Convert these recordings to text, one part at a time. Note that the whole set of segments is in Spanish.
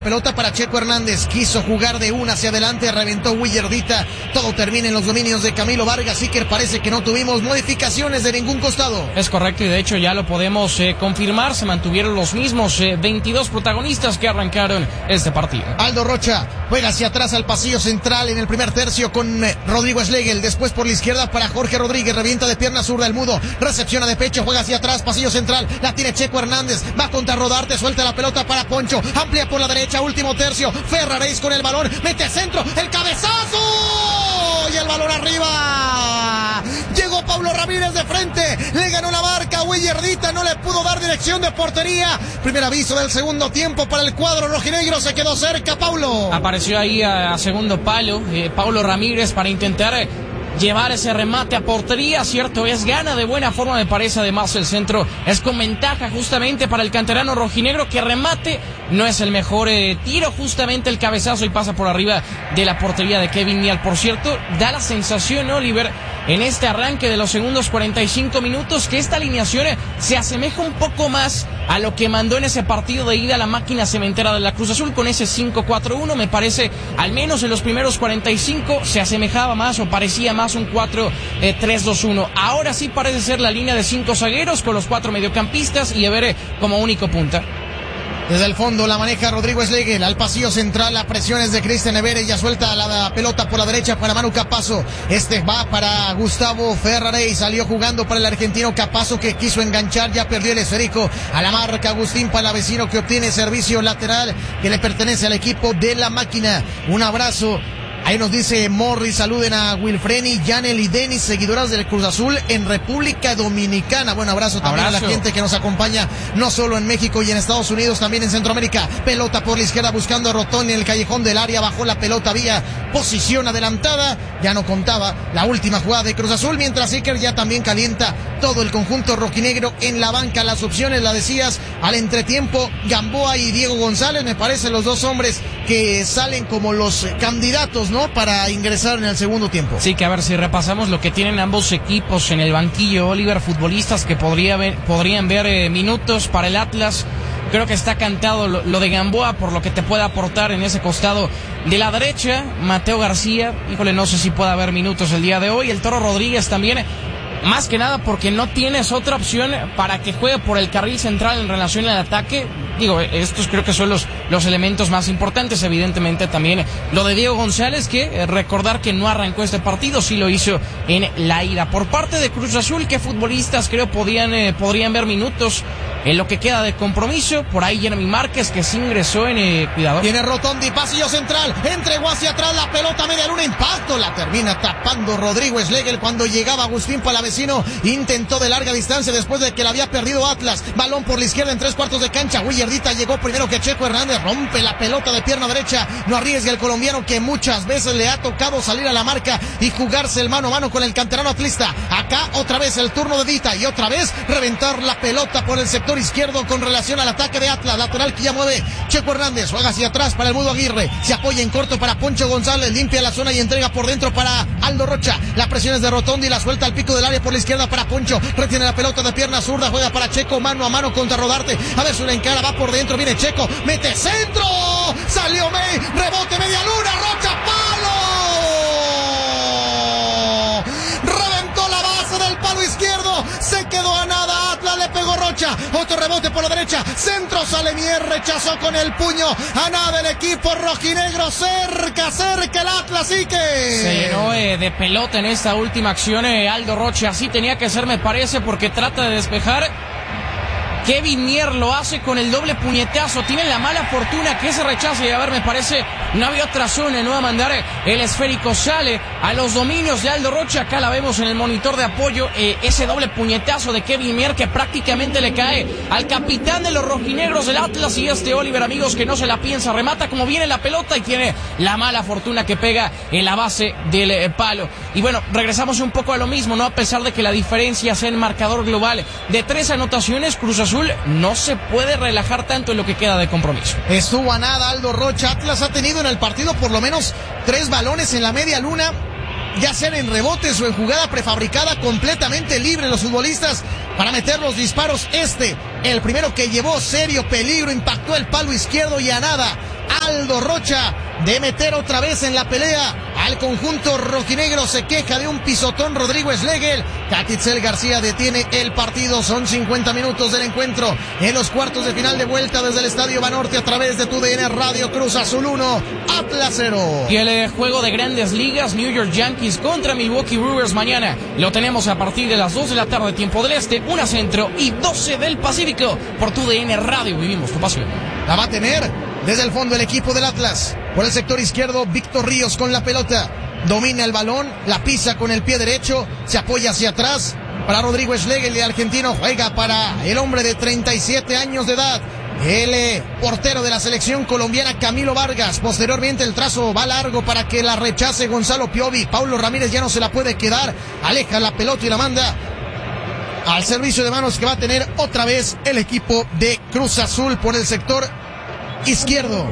Pelota para Checo Hernández, quiso jugar de una hacia adelante, reventó Willardita, todo termina en los dominios de Camilo Vargas, Iker, parece que no tuvimos modificaciones de ningún costado. Es correcto, y de hecho ya lo podemos confirmar, se mantuvieron los mismos 22 protagonistas que arrancaron este partido. Aldo Rocha juega hacia atrás al pasillo central en el primer tercio con Rodrigo Schlegel, después por la izquierda para Jorge Rodríguez, revienta de pierna zurda el mudo, recepciona de pecho, juega hacia atrás, pasillo central, la tiene Checo Hernández, va contra Rodarte, suelta la pelota para Poncho, amplia por la derecha, último tercio, Ferraréis con el balón, mete centro, el cabezazo y el balón arriba. Llegó Paulo Ramírez de frente, le ganó la marca, Willardita no le pudo dar dirección de portería. Primer aviso del segundo tiempo para el cuadro rojinegro, se quedó cerca Paulo. Apareció ahí a segundo palo Paulo Ramírez para intentar llevar ese remate a portería, cierto, es gana de buena forma, me parece. Además el centro es con ventaja justamente para el canterano rojinegro, que remate no es el mejor tiro, justamente el cabezazo y pasa por arriba de la portería de Kevin Mial. Por cierto, da la sensación, Oliver, en este arranque de los segundos 45 minutos, que esta alineación se asemeja un poco más a lo que mandó en ese partido de ida la máquina cementera de la Cruz Azul con ese 5-4-1, me parece, al menos en los primeros 45 se asemejaba más o parecía más un 4-3-2-1. Ahora sí parece ser la línea de 5 zagueros con los 4 mediocampistas y Evere como único punta. Desde el fondo la maneja Rodrigo Schlegel, al pasillo central, la presión es de Cristian Evere, ya suelta la pelota por la derecha para Manu Capazo, va para Gustavo Ferraréis, salió jugando para el argentino Capazo, que quiso enganchar, ya perdió el esférico, a la marca Agustín Palavecino, que obtiene servicio lateral que le pertenece al equipo de la máquina. Un abrazo. Ahí nos dice Morris, saluden a Wilfreni, Yanel y Denis, seguidoras del Cruz Azul en República Dominicana. Buen abrazo también a la gente que nos acompaña, no solo en México y en Estados Unidos, también en Centroamérica. Pelota por la izquierda buscando a Rotoni en el callejón del área, bajó la pelota vía posición adelantada, ya no contaba la última jugada de Cruz Azul, mientras Iker ya también calienta todo el conjunto rojinegro en la banca. Las opciones, la decías, al entretiempo, Gamboa y Diego González, me parece los dos hombres que salen como los candidatos, ¿no?, para ingresar en el segundo tiempo. Sí, que a ver si repasamos lo que tienen ambos equipos en el banquillo, Oliver, futbolistas que podrían ver minutos para el Atlas. Creo que está cantado lo de Gamboa por lo que te puede aportar en ese costado de la derecha. Mateo García, híjole, no sé si pueda haber minutos el día de hoy. El Toro Rodríguez también, más que nada porque no tienes otra opción para que juegue por el carril central en relación al ataque. Digo, estos creo que son los elementos más importantes. Evidentemente también lo de Diego González, que recordar que no arrancó este partido, sí lo hizo en la ida. Por parte de Cruz Azul, ¿qué futbolistas creo podrían ver minutos en lo que queda de compromiso? Por ahí Jeremy Márquez, que sí ingresó en cuidado. Tiene Rotondi, pasillo central, entregó hacia atrás la pelota, media luna, impacto, la termina tapando Rodrigo Schlegel cuando llegaba Agustín Palavecino, intentó de larga distancia después de que la había perdido Atlas, balón por la izquierda en 3/4 de cancha, Willardita llegó primero que Checo Hernández, rompe la pelota de pierna derecha, no arriesga el colombiano, que muchas veces le ha tocado salir a la marca y jugarse el mano a mano con el canterano atlista. Acá otra vez el turno de Dita y otra vez reventar la pelota por el sector izquierdo con relación al ataque de Atlas, lateral que ya mueve Checo Hernández, juega hacia atrás para el Mudo Aguirre, se apoya en corto para Poncho González, limpia la zona y entrega por dentro para Aldo Rocha, la presión es de Rotondi, la suelta al pico del área por la izquierda para Poncho, retiene la pelota de pierna zurda, juega para Checo, mano a mano contra Rodarte, a ver si la encara, va por dentro, viene Checo, mete centro, salió May, rebote media luna, Rocha, palo, reventó la base del palo izquierdo, se quedó a nada, Atlas le pegó Rocha, otro rebote por la derecha, centro, sale Mier, rechazó con el puño, a nada el equipo rojinegro, cerca el Atlas, y que se llenó de pelota en esta última acción Aldo Rocha, así tenía que ser, me parece, porque trata de despejar. Kevin Mier lo hace con el doble puñetazo, tiene la mala fortuna que ese rechazo, y a ver, me parece, no había otra zona, no va a mandar el esférico, sale a los dominios de Aldo Rocha, acá la vemos en el monitor de apoyo, ese doble puñetazo de Kevin Mier que prácticamente le cae al capitán de los rojinegros del Atlas, y Oliver, amigos, que no se la piensa, remata como viene la pelota y tiene la mala fortuna que pega en la base del palo. Y bueno, regresamos un poco a lo mismo, ¿no? A pesar de que la diferencia sea en marcador global de 3 anotaciones, Cruz Azul no se puede relajar tanto en lo que queda de compromiso. Estuvo a nada Aldo Rocha. Atlas ha tenido en el partido por lo menos 3 balones en la media luna, ya sean en rebotes o en jugada prefabricada, completamente libre los futbolistas para meter los disparos. El primero que llevó serio peligro, impactó el palo izquierdo y a nada Aldo Rocha de meter otra vez en la pelea al conjunto rojinegro. Se queja de un pisotón Rodrigo Schlegel. Catitzel García detiene el partido. Son 50 minutos del encuentro en los cuartos de final de vuelta desde el Estadio Banorte a través de TUDN Radio. Cruz Azul 1, Atlas 0. Y el juego de Grandes Ligas, New York Yankees contra Milwaukee Brewers mañana lo tenemos a partir de las 2 de la tarde, tiempo del Este, 1 Centro y 12 del Pacífico por TUDN Radio. Vivimos tu pasión. La va a tener desde el fondo el equipo del Atlas. Por el sector izquierdo, Víctor Ríos con la pelota. Domina el balón, la pisa con el pie derecho, se apoya hacia atrás para Rodrigo Schlegel, el argentino juega para el hombre de 37 años de edad, el portero de la selección colombiana Camilo Vargas. Posteriormente el trazo va largo para que la rechace Gonzalo Piovi. Paulo Ramírez ya no se la puede quedar, aleja la pelota y la manda al servicio de manos que va a tener otra vez el equipo de Cruz Azul por el sector izquierdo.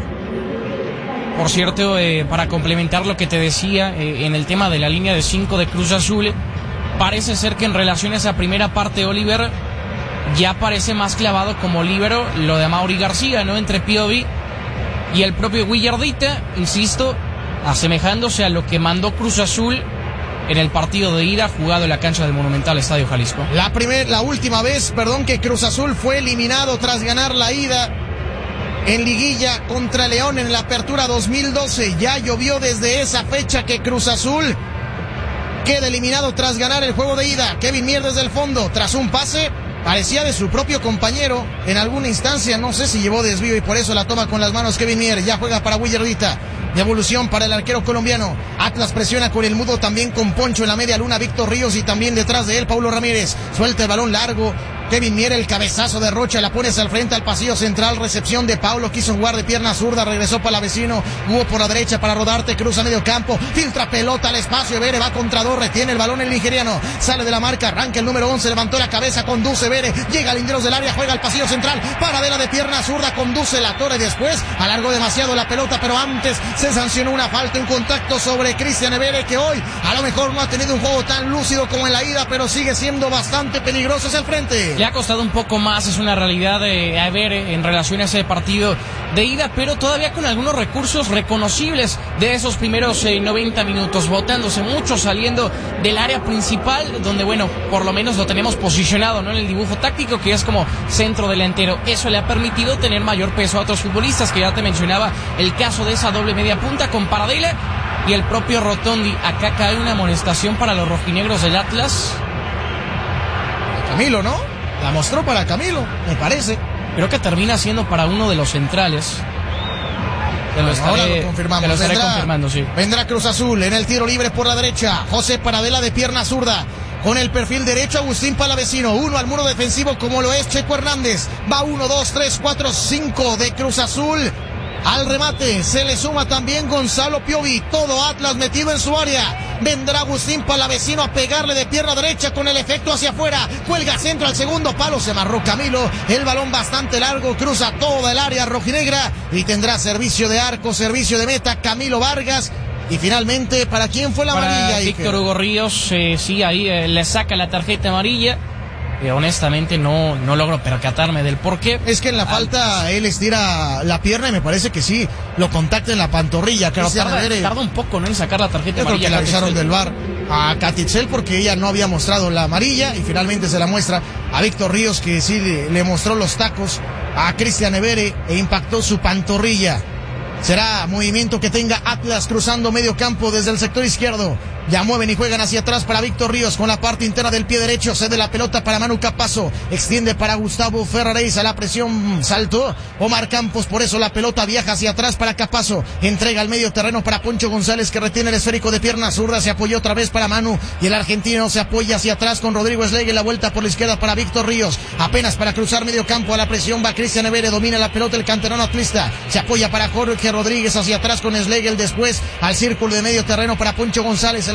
Por cierto, para complementar lo que te decía en el tema de la línea de 5 de Cruz Azul, parece ser que en relación a esa primera parte, Oliver, ya parece más clavado como líbero lo de Amaury García, ¿no? Entre Piovi y el propio Guillardita, insisto, asemejándose a lo que mandó Cruz Azul en el partido de ida jugado en la cancha del Monumental Estadio Jalisco. La última vez, que Cruz Azul fue eliminado tras ganar la ida en liguilla contra León en la apertura 2012. Ya llovió desde esa fecha que Cruz Azul queda eliminado tras ganar el juego de ida. Kevin Mier desde el fondo, tras un pase, parecía de su propio compañero. En alguna instancia, no sé si llevó desvío y por eso la toma con las manos Kevin Mier. Ya juega para Guillardita. Devolución para el arquero colombiano. Atlas presiona con el mudo, también con Poncho en la media luna, Víctor Ríos, y también detrás de él Paulo Ramírez. Suelta el balón largo. Kevin Mier, el cabezazo de Rocha, la pones al frente al pasillo central, recepción de Paulo, quiso jugar de pierna zurda, regresó para la vecino, jugó por la derecha para Rodarte, cruza medio campo, filtra pelota al espacio, Evere va contra dos, retiene el balón el nigeriano, sale de la marca, arranca el número 11, levantó la cabeza, conduce Evere, llega al linderos del área, juega al pasillo central, paradela de pierna zurda, conduce la torre, después alargó demasiado la pelota, pero antes se sancionó una falta, un contacto sobre Cristian Evere, que hoy a lo mejor no ha tenido un juego tan lúcido como en la ida, pero sigue siendo bastante peligroso hacia el frente. Le ha costado un poco más, es una realidad a ver en relación a ese partido de ida, pero todavía con algunos recursos reconocibles de esos primeros 90 minutos, botándose mucho, saliendo del área principal, donde bueno, por lo menos lo tenemos posicionado, ¿no? En el dibujo táctico, que es como centro delantero. Eso le ha permitido tener mayor peso a otros futbolistas, que ya te mencionaba el caso de esa doble media punta con Paradela y el propio Rotondi. Acá cae una amonestación para los rojinegros del Atlas. Camilo, ¿no? La mostró para Camilo, me parece. Creo que termina siendo para uno de los centrales. Ahora lo confirmamos. Te lo estaré confirmando, sí. Vendrá Cruz Azul en el tiro libre por la derecha. José Paradela de pierna zurda. Con el perfil derecho, Agustín Palavecino. 1 al muro defensivo como lo es Checo Hernández. Va 1, 2, 3, 4, 5 de Cruz Azul. Al remate se le suma también Gonzalo Piovi. Todo Atlas metido en su área. Vendrá Agustín Palavecino a pegarle de pierna derecha con el efecto hacia afuera. Cuelga centro al segundo palo. Se amarró Camilo. El balón bastante largo. Cruza toda el área rojinegra. Y tendrá servicio de arco, servicio de meta Camilo Vargas. Y finalmente, ¿para quién fue la amarilla? Víctor Hugo Ríos, sí, ahí le saca la tarjeta amarilla. Honestamente no logro percatarme del por qué. Es que en la falta él estira la pierna y me parece que sí lo contacta en la pantorrilla. Pero tarda un poco, ¿no?, en sacar la tarjeta amarilla. Creo que le avisaron del VAR a Catitzel porque ella no había mostrado la amarilla y finalmente se la muestra a Víctor Ríos, que sí le mostró los tacos a Cristian Evere e impactó su pantorrilla. Será movimiento que tenga Atlas cruzando medio campo desde el sector izquierdo. Ya mueven y juegan hacia atrás para Víctor Ríos con la parte interna del pie derecho. Cede la pelota para Manu Capazo. Extiende para Gustavo Ferraréis. A la presión saltó Omar Campos. Por eso la pelota viaja hacia atrás para Capazo. Entrega al medio terreno para Poncho González, que retiene el esférico de pierna zurda. Se apoyó otra vez para Manu. Y el argentino se apoya hacia atrás con Rodrigo Schlegel. La vuelta por la izquierda para Víctor Ríos. Apenas para cruzar medio campo. A la presión va Cristian Evere. Domina la pelota el canterano atlista. Se apoya para Jorge Rodríguez hacia atrás con Schlegel. Después al círculo de medio terreno para Poncho González.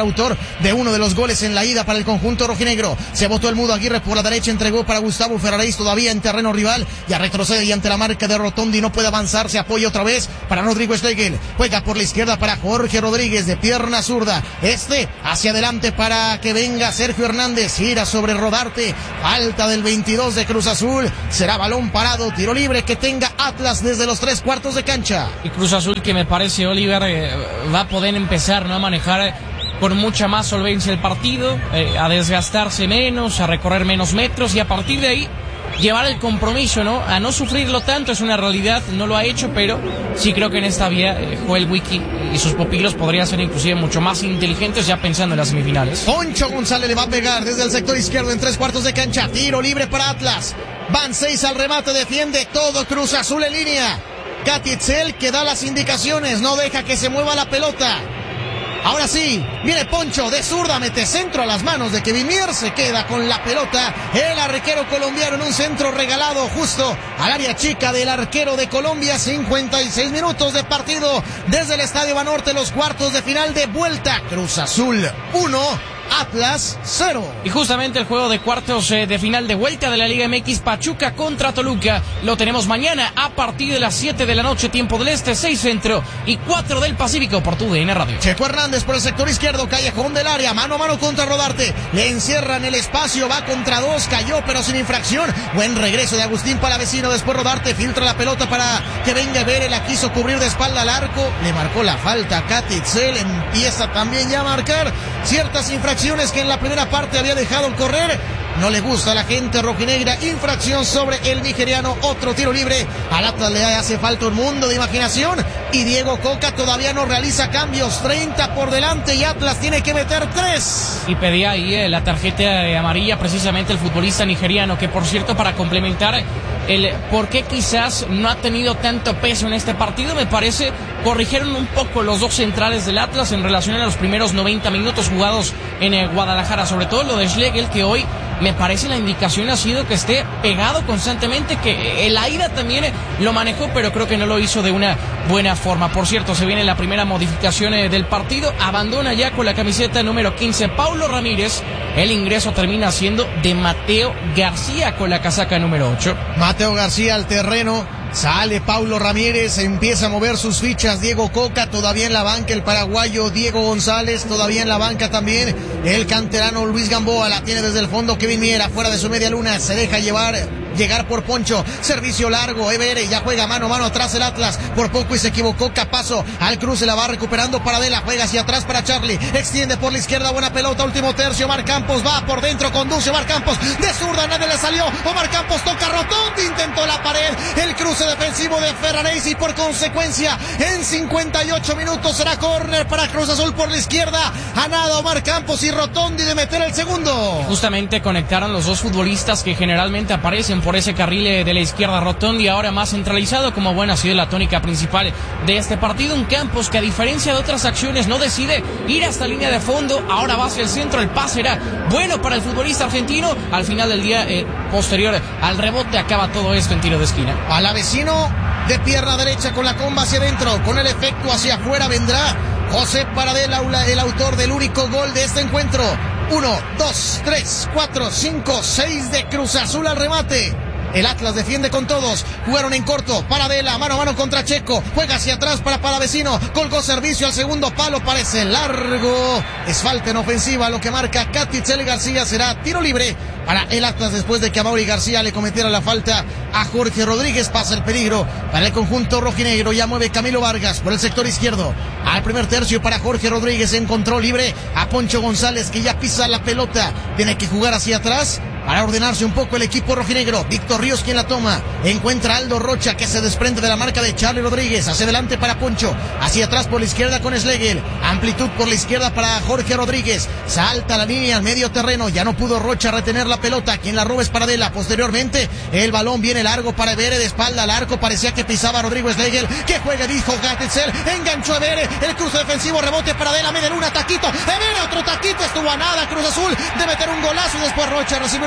autor de uno de los goles en la ida para el conjunto rojinegro. Se botó el mudo Aguirre por la derecha, entregó para Gustavo Ferraréis todavía en terreno rival, ya retrocede y ante la marca de Rotondi no puede avanzar, se apoya otra vez para Rodrigo Schlegel, juega por la izquierda para Jorge Rodríguez de pierna zurda, hacia adelante para que venga Sergio Hernández, gira sobre Rodarte, falta del 22 de Cruz Azul, será balón parado, tiro libre que tenga Atlas desde los 3/4 de cancha. Y Cruz Azul, que me parece, Oliver, va a poder empezar, ¿no?, a manejar con mucha más solvencia el partido, a desgastarse menos, a recorrer menos metros y a partir de ahí llevar el compromiso, ¿no?, a no sufrirlo tanto. Es una realidad, no lo ha hecho, pero sí creo que en esta vía Joel Wiki y sus pupilos podrían ser inclusive mucho más inteligentes ya pensando en las semifinales. Poncho González le va a pegar desde el sector izquierdo en 3/4 de cancha, tiro libre para Atlas, van 6 al remate, defiende todo Cruz Azul en línea. Gatitzel que da las indicaciones, no deja que se mueva la pelota. Ahora sí, viene Poncho de zurda, mete centro a las manos de Kevin Mier, se queda con la pelota el arquero colombiano en un centro regalado justo al área chica del arquero de Colombia. 56 minutos de partido desde el Estadio Banorte, los cuartos de final de vuelta. Cruz Azul 1, Atlas 0. Y justamente el juego de cuartos de final de vuelta de la Liga MX, Pachuca contra Toluca, lo tenemos mañana a partir de las 7 de la noche, tiempo del Este, 6 Centro y 4 del Pacífico por TUDN Radio. Checo Hernández por el sector izquierdo, callejón del área, mano a mano contra Rodarte, le encierran el espacio, va contra 2, cayó pero sin infracción. Buen regreso de Agustín Palavecino, después Rodarte filtra la pelota para que venga Vere, la quiso cubrir de espalda al arco, le marcó la falta a Gatitzel, empieza también ya a marcar ciertas infracciones que en la primera parte había dejado correr. No le gusta a la gente rojinegra, infracción sobre el nigeriano, otro tiro libre. Al Atlas le hace falta un mundo de imaginación y Diego Coca todavía no realiza cambios, 30 por delante y Atlas tiene que meter 3. Y pedía ahí la tarjeta amarilla precisamente el futbolista nigeriano, que por cierto, para complementar el por qué quizás no ha tenido tanto peso en este partido, me parece, corrigieron un poco los dos centrales del Atlas en relación a los primeros 90 minutos jugados en Guadalajara, sobre todo lo de Schlegel, que hoy me parece la indicación ha sido que esté pegado constantemente, que el Aida también lo manejó, pero creo que no lo hizo de una buena forma. Por cierto, se viene la primera modificación del partido, abandona ya con la camiseta número 15 Paulo Ramírez, el ingreso termina siendo de Mateo García con la casaca número 8. Mateo García al terreno, sale Paulo Ramírez, empieza a mover sus fichas Diego Coca, todavía en la banca el paraguayo Diego González, todavía en la banca también el canterano Luis Gamboa, la tiene desde el fondo Kevin Miera, fuera de su media luna, se deja llegar por Poncho, servicio largo, Evere, ya juega mano a mano atrás el Atlas, por poco y se equivocó Capazo, al cruce la va recuperando Paradela, juega hacia atrás para Charlie, extiende por la izquierda, buena pelota, último tercio, Omar Campos va por dentro, conduce Omar Campos, de zurda, nadie le salió, Omar Campos toca Rotondi, intentó la pared, el cruce defensivo de Ferraréis y por consecuencia, en 58 minutos será córner para Cruz Azul por la izquierda, a nada Omar Campos y Rotondi de meter el segundo. Justamente conectaron los dos futbolistas que generalmente aparecen por ese carril de la izquierda, Rotondi ahora más centralizado, como bueno ha sido la tónica principal de este partido. Un Campos que a diferencia de otras acciones no decide ir hasta línea de fondo, ahora va hacia el centro, el pase era bueno para el futbolista argentino, al final del día posterior al rebote acaba todo esto en tiro de esquina. Palavecino de pierna derecha con la comba hacia adentro, con el efecto hacia afuera vendrá José Paradela, el autor del único gol de este encuentro. 1, 2, 3, 4, 5, 6 de Cruz Azul al remate. El Atlas defiende con todos, jugaron en corto, Paradela, mano a mano contra Checo, juega hacia atrás para Palavecino, colgó servicio al segundo palo, parece largo, es falta en ofensiva, lo que marca Gatitzel García será tiro libre para el Atlas después de que Amaury García le cometiera la falta a Jorge Rodríguez, pasa el peligro para el conjunto rojinegro, ya mueve Camilo Vargas por el sector izquierdo, al primer tercio para Jorge Rodríguez, encontró libre a Poncho González que ya pisa la pelota, tiene que jugar hacia atrás para ordenarse un poco el equipo rojinegro. Víctor Ríos quien la toma, encuentra a Aldo Rocha que se desprende de la marca de Charlie Rodríguez, hacia adelante para Poncho, hacia atrás por la izquierda con Schlegel, amplitud por la izquierda para Jorge Rodríguez, salta la línea al medio terreno, ya no pudo Rocha retener la pelota, quien la roba es Paradela, posteriormente el balón viene largo para Evere, de espalda al arco, parecía que pisaba Rodrigo Schlegel, que juega, dijo Gatitzel, enganchó Evere, el cruce defensivo, rebote Paradela, media luna, taquito, Evere, otro taquito, estuvo a nada Cruz Azul de meter un golazo y después Rocha recibe una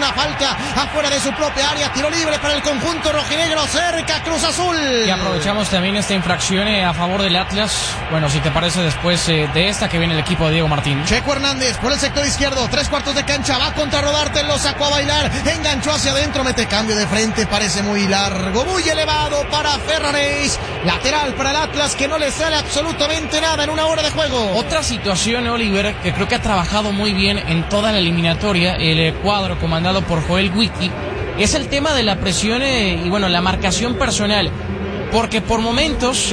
una falta afuera de su propia área, tiro libre para el conjunto rojinegro, cerca Cruz Azul. Y aprovechamos también esta infracción a favor del Atlas, bueno, si te parece después de esta que viene el equipo de Diego Martín. Checo Hernández por el sector izquierdo, 3/4 de cancha, va contra Rodarte, lo sacó a bailar, enganchó hacia adentro, mete cambio de frente, parece muy largo, muy elevado para Ferraréis, lateral para el Atlas que no le sale absolutamente nada en una hora de juego. Otra situación, Oliver, que creo que ha trabajado muy bien en toda la eliminatoria, el cuadro comandado por Joel Wiki, es el tema de la presión y bueno, la marcación personal. Porque por momentos,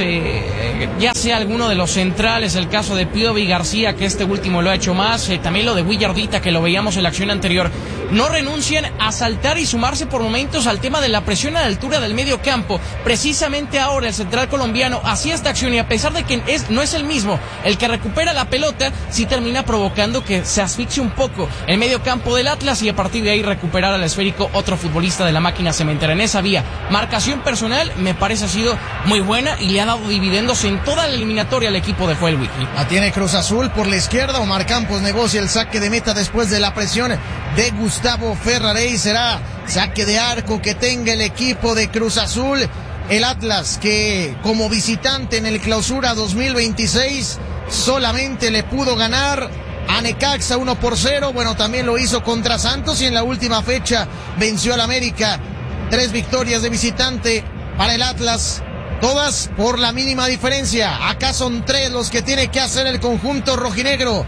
ya sea alguno de los centrales, el caso de Piovi García, que este último lo ha hecho más, también lo de Willardita, que lo veíamos en la acción anterior, no renuncian a saltar y sumarse por momentos al tema de la presión a la altura del medio campo. Precisamente ahora el central colombiano hacía esta acción y a pesar de que no es el mismo el que recupera la pelota, sí termina provocando que se asfixie un poco el medio campo del Atlas y a partir de ahí recuperar al esférico otro futbolista de la máquina cementera. En esa vía, marcación personal me parece así muy buena y le ha dado dividendos en toda la eliminatoria al equipo de Joel Wiki. La tiene Cruz Azul por la izquierda, Omar Campos negocia el saque de meta después de la presión de Gustavo Ferraréis, será saque de arco que tenga el equipo de Cruz Azul. El Atlas que como visitante en el Clausura 2026 solamente le pudo ganar a Necaxa 1-0, bueno, también lo hizo contra Santos y en la última fecha venció al América. 3 victorias de visitante para el Atlas, todas por la mínima diferencia. Acá son 3 los que tiene que hacer el conjunto rojinegro.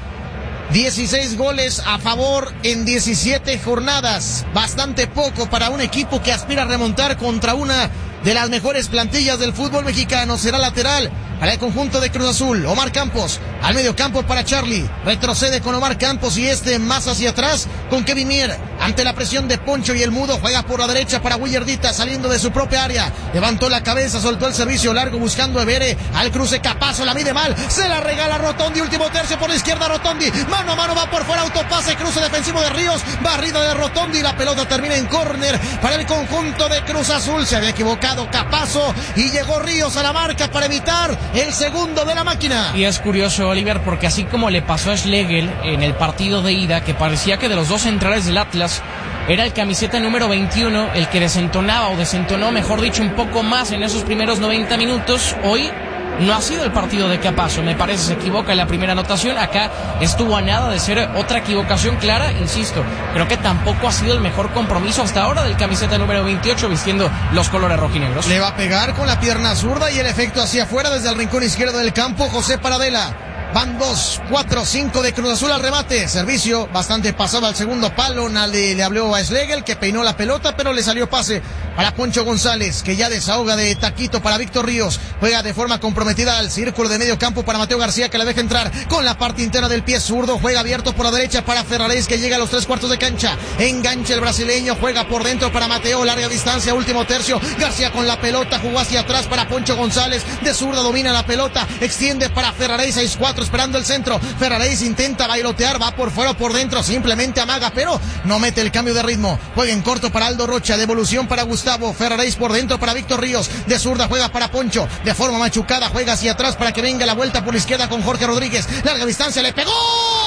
16 goles a favor en 17 jornadas. Bastante poco para un equipo que aspira a remontar contra una de las mejores plantillas del fútbol mexicano. Será lateral para el conjunto de Cruz Azul. Omar Campos al medio campo para Charlie. Retrocede con Omar Campos y más hacia atrás con Kevin Mier. Ante la presión de Poncho y el Mudo, juega por la derecha para Willardita saliendo de su propia área. Levantó la cabeza, soltó el servicio largo buscando a Evere. Al cruce Capazo, la mide mal. Se la regala Rotondi, último tercio por la izquierda Rotondi. Mano a mano va por fuera, autopase, cruce defensivo de Ríos. Barrida de Rotondi, la pelota termina en córner para el conjunto de Cruz Azul. Se había equivocado Capazo y llegó Ríos a la marca para evitar el segundo de la máquina. Y es curioso, Oliver, porque así como le pasó a Schlegel en el partido de ida, que parecía que de los dos centrales del Atlas era el camiseta número 21 el que desentonaba o desentonó, mejor dicho, un poco más en esos primeros 90 minutos, hoy no ha sido el partido de Capazo, me parece, se equivoca en la primera anotación, acá estuvo a nada de ser otra equivocación clara, insisto, creo que tampoco ha sido el mejor compromiso hasta ahora del camiseta número 28 vistiendo los colores rojinegros. Le va a pegar con la pierna zurda y el efecto hacia afuera desde el rincón izquierdo del campo, José Paradela. Van 2, 4, 5 de Cruz Azul al remate. Servicio bastante pasado al segundo palo. Le habló a Schlegel que peinó la pelota, pero le salió pase para Poncho González, que ya desahoga de taquito para Víctor Ríos. Juega de forma comprometida al círculo de medio campo para Mateo García, que la deja entrar con la parte interna del pie zurdo. Juega abierto por la derecha para Ferraréis, que llega a los 3/4 de cancha. Engancha el brasileño, juega por dentro para Mateo, larga distancia, último tercio. García con la pelota, jugó hacia atrás para Poncho González. De zurda domina la pelota, extiende para Ferraréis, 6-4 esperando el centro. Ferraréis intenta bailotear, va por fuera o por dentro, simplemente amaga, pero no mete el cambio de ritmo. Juega en corto para Aldo Rocha, devolución para Gustavo. Ferraréis por dentro para Víctor Ríos. De zurda juega para Poncho, de forma machucada, juega hacia atrás para que venga la vuelta por la izquierda con Jorge Rodríguez. Larga distancia, le pegó.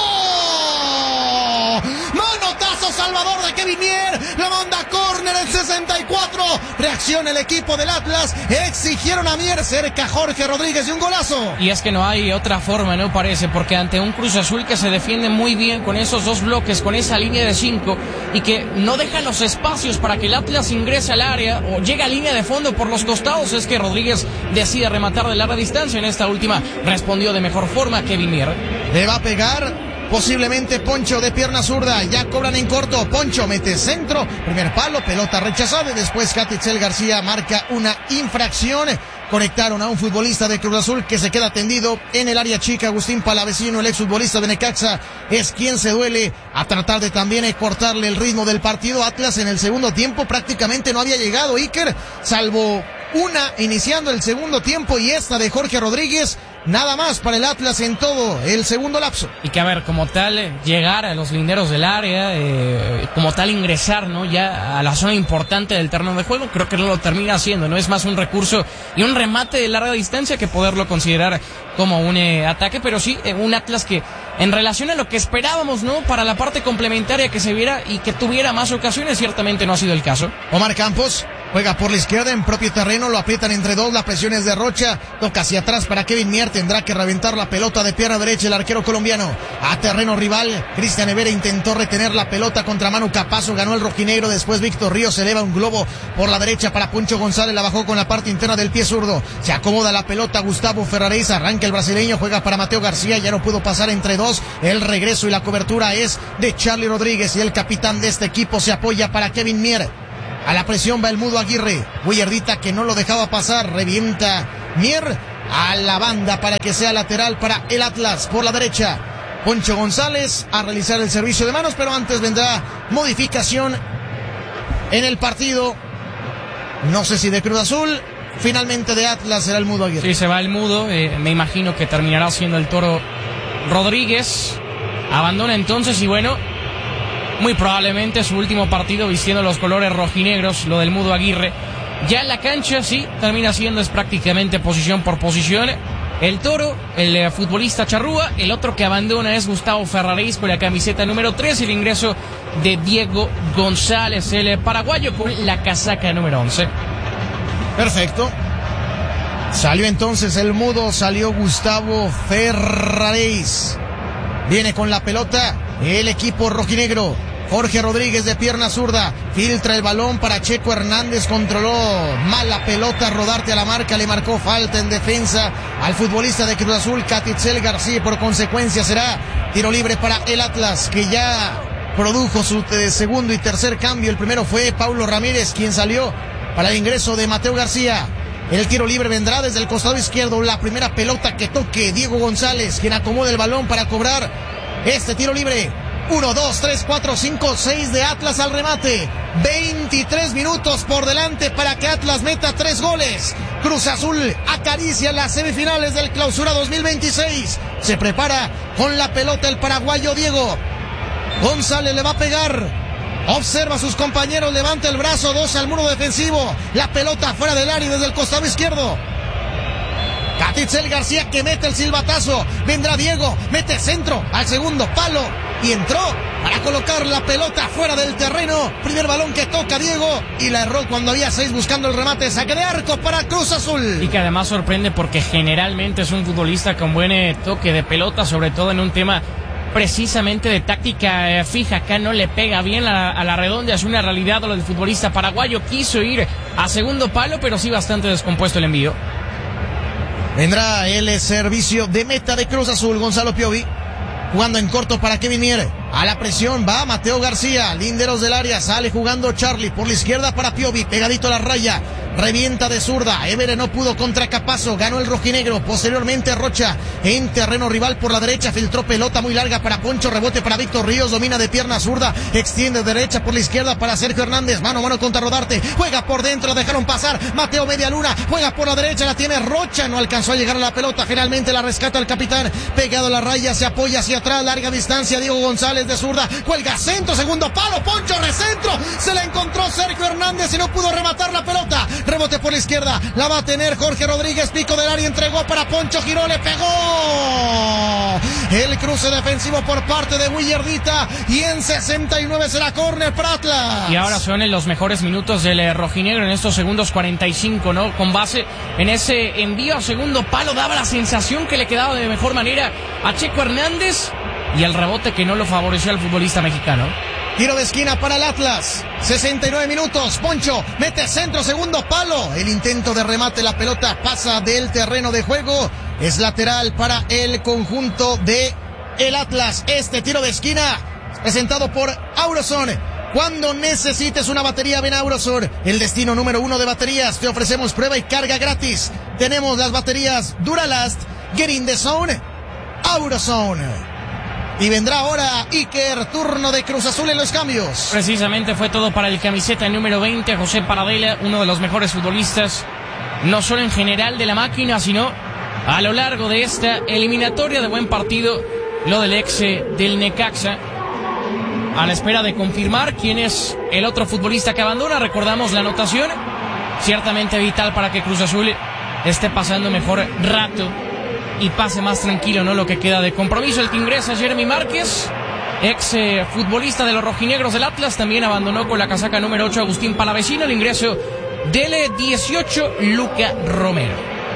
Manotazo salvador de Kevin Mier, la manda a córner el 64. Reacciona el equipo del Atlas, exigieron a Mier, cerca Jorge Rodríguez y un golazo. Y es que no hay otra forma, no parece, porque ante un Cruz Azul que se defiende muy bien con esos dos bloques, con esa línea de 5 y que no deja los espacios para que el Atlas ingrese al área o llegue a línea de fondo por los costados, es que Rodríguez decide rematar de larga distancia. En esta última respondió de mejor forma Kevin Mier. Le va a pegar posiblemente Poncho de pierna zurda, ya cobran en corto, Poncho mete centro, primer palo, pelota rechazada y después Catitzel García marca una infracción. Conectaron a un futbolista de Cruz Azul que se queda tendido en el área chica. Agustín Palavecino, el exfutbolista de Necaxa, es quien se duele a tratar de también cortarle el ritmo del partido. Atlas en el segundo tiempo prácticamente no había llegado, Iker, salvo una iniciando el segundo tiempo y esta de Jorge Rodríguez nada más para el Atlas en todo el segundo lapso. Y que a ver, como tal, llegar a los linderos del área, como tal ingresar, ¿no? Ya a la zona importante del terreno de juego, creo que no lo termina haciendo, ¿no? Es más un recurso y un remate de larga distancia que poderlo considerar como un ataque, pero sí, un Atlas que en relación a lo que esperábamos, ¿no? Para la parte complementaria que se viera y que tuviera más ocasiones, ciertamente no ha sido el caso. Omar Campos juega por la izquierda en propio terreno, lo aprietan entre dos, la presión es de Rocha, toca hacia atrás para Kevin Mier, tendrá que reventar la pelota de pierna derecha el arquero colombiano. A terreno rival, Cristian Evere intentó retener la pelota contra Manu Capazo, ganó el rojinegro, después Víctor Ríos eleva un globo por la derecha para Poncho González, la bajó con la parte interna del pie zurdo, se acomoda la pelota Gustavo Ferraréis, arranca el brasileño, juega para Mateo García, ya no pudo pasar entre dos, el regreso y la cobertura es de Charlie Rodríguez y el capitán de este equipo se apoya para Kevin Mier. A la presión va el Mudo Aguirre. Willardita que no lo dejaba pasar. Revienta Mier a la banda para que sea lateral para el Atlas por la derecha. Poncho González a realizar el servicio de manos, pero antes vendrá modificación en el partido. No sé si de Cruz Azul, finalmente de Atlas será el Mudo Aguirre. Sí, se va el Mudo. Me imagino que terminará siendo el Toro Rodríguez. Abandona entonces y bueno, muy probablemente su último partido vistiendo los colores rojinegros, lo del Mudo Aguirre. Ya en la cancha, sí, termina siendo es prácticamente posición por posición. El Toro, el futbolista charrúa, el otro que abandona es Gustavo Ferraréis con la camiseta número 3, el ingreso de Diego González, el paraguayo con la casaca número 11. Perfecto. Salió entonces el Mudo, salió Gustavo Ferraréis. Viene con la pelota el equipo rojinegro. Jorge Rodríguez de pierna zurda, filtra el balón para Checo Hernández, controló mal la pelota, Rodarte a la marca, le marcó falta en defensa al futbolista de Cruz Azul, Catitzel García, y por consecuencia será tiro libre para el Atlas, que ya produjo su segundo y tercer cambio. El primero fue Paulo Ramírez, quien salió para el ingreso de Mateo García. El tiro libre vendrá desde el costado izquierdo, la primera pelota que toque Diego González, quien acomoda el balón para cobrar este tiro libre. 1, 2, 3, 4, 5, 6 de Atlas al remate. 23 minutos por delante para que Atlas meta 3 goles. Cruz Azul acaricia las semifinales del Clausura 2026. Se prepara con la pelota el paraguayo Diego González, le va a pegar. Observa a sus compañeros, levanta el brazo, 2 al muro defensivo. La pelota fuera del área desde el costado izquierdo. Catitzel García que mete el silbatazo. Vendrá Diego, mete centro al segundo palo y entró para colocar la pelota fuera del terreno. Primer balón que toca Diego y la erró cuando había 6 buscando el remate. Saque de arco para Cruz Azul. Y que además sorprende porque generalmente es un futbolista con buen toque de pelota, sobre todo en un tema precisamente de táctica fija. Acá no le pega bien a la redonda, es una realidad lo del futbolista paraguayo. Quiso ir a segundo palo, pero sí bastante descompuesto el envío. Vendrá el servicio de meta de Cruz Azul. Gonzalo Piovi jugando en corto para Kevin Mier. A la presión va Mateo García, linderos del área, sale jugando Charlie por la izquierda para Piovi, pegadito a la raya, revienta de zurda, Evere no pudo contra Capazo, ganó el rojinegro, posteriormente Rocha en terreno rival por la derecha, filtró pelota muy larga para Poncho, rebote para Víctor Ríos, domina de pierna zurda, extiende derecha por la izquierda para Sergio Hernández, mano a mano contra Rodarte, juega por dentro, dejaron pasar, Mateo Media Luna, juega por la derecha, la tiene Rocha, no alcanzó a llegar a la pelota, finalmente la rescata el capitán, pegado a la raya, se apoya hacia atrás, larga distancia, Diego González de zurda, cuelga centro, segundo palo, Poncho recentro, se la encontró Sergio Hernández y no pudo rematar la pelota, rebote por la izquierda, la va a tener Jorge Rodríguez, pico del área, entregó para Poncho, giró, le pegó el cruce defensivo por parte de Willardita y en 69 será córner para Atlas. Y ahora son en los mejores minutos del rojinegro en estos segundos 45, ¿no? Con base en ese envío a segundo palo, daba la sensación que le quedaba de mejor manera a Checo Hernández y el rebote que no lo favoreció al futbolista mexicano. Tiro de esquina para el Atlas, 69 minutos, Poncho mete centro, segundo palo, el intento de remate, la pelota pasa del terreno de juego, es lateral para el conjunto de el Atlas. Este tiro de esquina presentado por Auroson. Cuando necesites una batería, ven a Auroson, el destino número 1 de baterías. Te ofrecemos prueba y carga gratis. Tenemos las baterías Duralast, Get in the Zone, Auroson. Y vendrá ahora Iker, turno de Cruz Azul en los cambios. Precisamente fue todo para el camiseta número 20, José Paradela, uno de los mejores futbolistas, no solo en general de la máquina, sino a lo largo de esta eliminatoria. De buen partido lo del ex del Necaxa, a la espera de confirmar quién es el otro futbolista que abandona. Recordamos la anotación, ciertamente vital para que Cruz Azul esté pasando mejor rato y pase más tranquilo, ¿no?, lo que queda de compromiso. El que ingresa Jeremy Márquez, ex futbolista de los rojinegros del Atlas, también abandonó con la casaca número 8 Agustín Palavecino. El ingreso del 18 Luca Romero.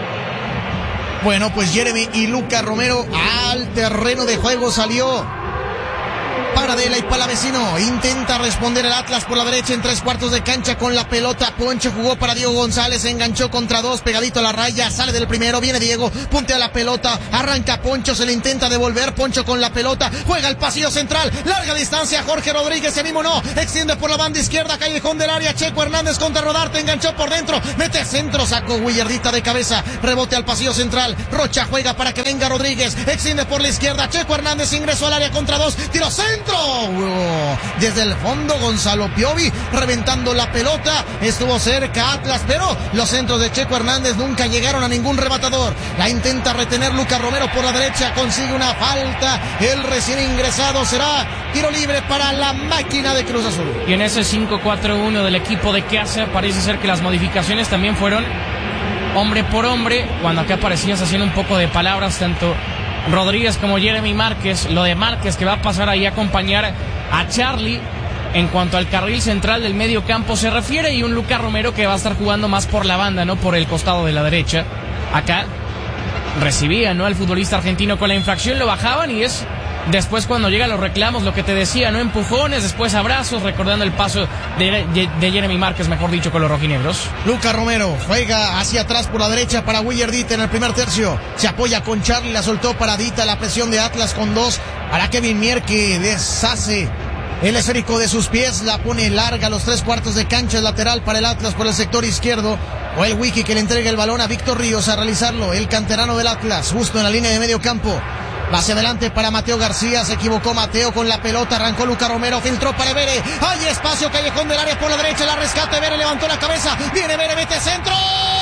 Bueno, pues Jeremy y Luca Romero al terreno de juego salió. Paradela y Palavecino. Intenta responder el Atlas por la derecha en 3/4 de cancha con la pelota. Poncho jugó para Diego González, enganchó contra 2, pegadito a la raya, sale del primero, viene Diego, puntea la pelota, arranca Poncho, se le intenta devolver, Poncho con la pelota, juega el pasillo central, larga distancia, Jorge Rodríguez, se anima no, extiende por la banda izquierda, callejón del área, Checo Hernández contra Rodarte, enganchó por dentro, mete centro, sacó Willardita de cabeza, rebote al pasillo central, Rocha juega para que venga Rodríguez, extiende por la izquierda, Checo Hernández ingresó al área contra 2, tiro centro. Desde el fondo Gonzalo Piovi reventando la pelota, estuvo cerca Atlas, pero los centros de Checo Hernández nunca llegaron a ningún rematador. La intenta retener Luca Romero por la derecha, consigue una falta, el recién ingresado, será tiro libre para la máquina de Cruz Azul. Y en ese 5-4-1 del equipo de casa parece ser que las modificaciones también fueron hombre por hombre, cuando acá parecías haciendo un poco de palabras tanto Rodríguez como Jeremy Márquez. Lo de Márquez, que va a pasar ahí a acompañar a Charlie en cuanto al carril central del medio campo se refiere, y un Luca Romero que va a estar jugando más por la banda, no por el costado de la derecha. Acá recibía, ¿no?, al futbolista argentino con la infracción, lo bajaban y es después cuando llegan los reclamos, lo que te decía, no empujones, después abrazos, recordando el paso de Jeremy Márquez, mejor dicho, con los rojinegros. Luca Romero juega hacia atrás por la derecha para Willardita en el primer tercio, se apoya con Charlie, la soltó para Dita, la presión de Atlas con 2, para Kevin Mier, que deshace el esférico de sus pies, la pone larga a los 3/4 de cancha, lateral para el Atlas por el sector izquierdo, o el Wiki que le entrega el balón a Víctor Ríos a realizarlo, el canterano del Atlas, justo en la línea de medio campo. Va hacia adelante para Mateo García, se equivocó Mateo con la pelota, arrancó Luca Romero, filtró para Evere, hay espacio, callejón del área por la derecha, la rescata Evere, levantó la cabeza, viene Evere, mete centro,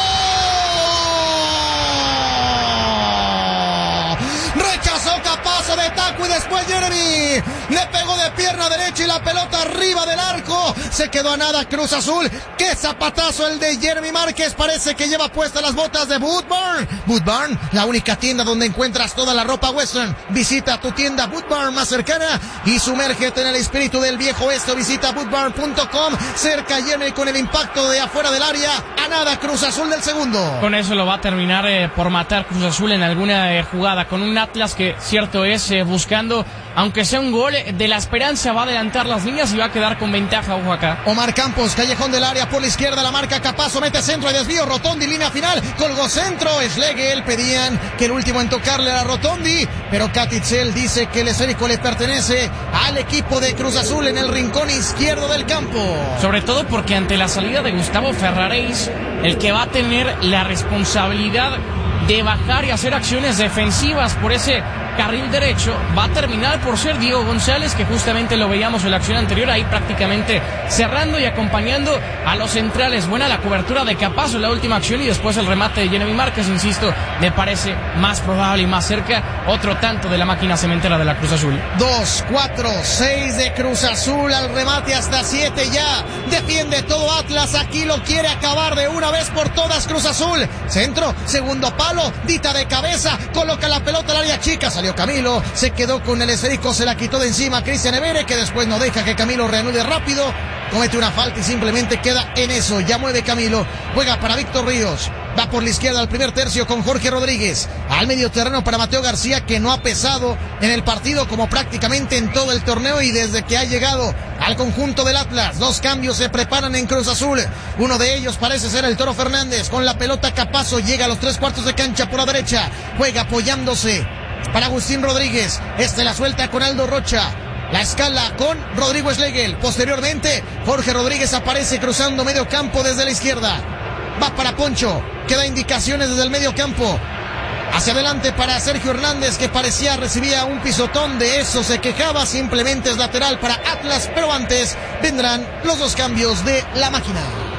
rechazó Capazo de taco y después Jeremy le pegó de pierna derecha y la pelota arriba del arco, se quedó a nada Cruz Azul. Qué zapatazo el de Jeremy Márquez, parece que lleva puestas las botas de Boot Barn. Boot Barn, la única tienda donde encuentras toda la ropa western. Visita tu tienda Boot Barn más cercana y sumérgete en el espíritu del viejo oeste. Visita bootbarn.com. Cerca Jeremy con el impacto de afuera del área, a nada Cruz Azul del segundo. Con eso lo va a terminar por matar Cruz Azul en alguna jugada, con un Atlas que cierto es buscando, aunque sea un gol de la esperanza, va a adelantar las líneas y va a quedar con ventaja. Ojo acá. Omar Campos, callejón del área por la izquierda, la marca Capazo, mete centro y desvío, Rotondi, línea final, colgó centro, Schlegel, pedían que el último en tocarle era Rotondi, pero Katitzel dice que el esférico le pertenece al equipo de Cruz Azul en el rincón izquierdo del campo. Sobre todo porque ante la salida de Gustavo Ferraréis, el que va a tener la responsabilidad de bajar y hacer acciones defensivas por ese carril derecho va a terminar por ser Diego González, que justamente lo veíamos en la acción anterior, ahí prácticamente cerrando y acompañando a los centrales. Buena la cobertura de Capazo en la última acción y después el remate de Jeremy Márquez, insisto, me parece más probable y más cerca otro tanto de la máquina cementera de la Cruz Azul. 2, 4, 6 de Cruz Azul, al remate hasta 7 ya, defiende todo Atlas, aquí lo quiere acabar de una vez por todas Cruz Azul. Centro, segundo palo, Dita de cabeza, coloca la pelota al área chica, salió Camilo, se quedó con el esférico, se la quitó de encima Cristian Evere, que después no deja que Camilo reanude rápido, comete una falta y simplemente queda en eso. Ya mueve Camilo, juega para Víctor Ríos, va por la izquierda al primer tercio con Jorge Rodríguez, al medio terreno para Mateo García, que no ha pesado en el partido como prácticamente en todo el torneo y desde que ha llegado al conjunto del Atlas. Dos cambios se preparan en Cruz Azul, uno de ellos parece ser el Toro Fernández, con la pelota Capazo, llega a los 3/4 de cancha por la derecha, juega apoyándose para Agustín Rodríguez, la suelta con Aldo Rocha, la escala con Rodrigo Schlegel, posteriormente Jorge Rodríguez aparece cruzando medio campo desde la izquierda, va para Poncho, que da indicaciones desde el medio campo, hacia adelante para Sergio Hernández, que parecía recibía un pisotón, de eso se quejaba, simplemente es lateral para Atlas, pero antes vendrán los dos cambios de la máquina.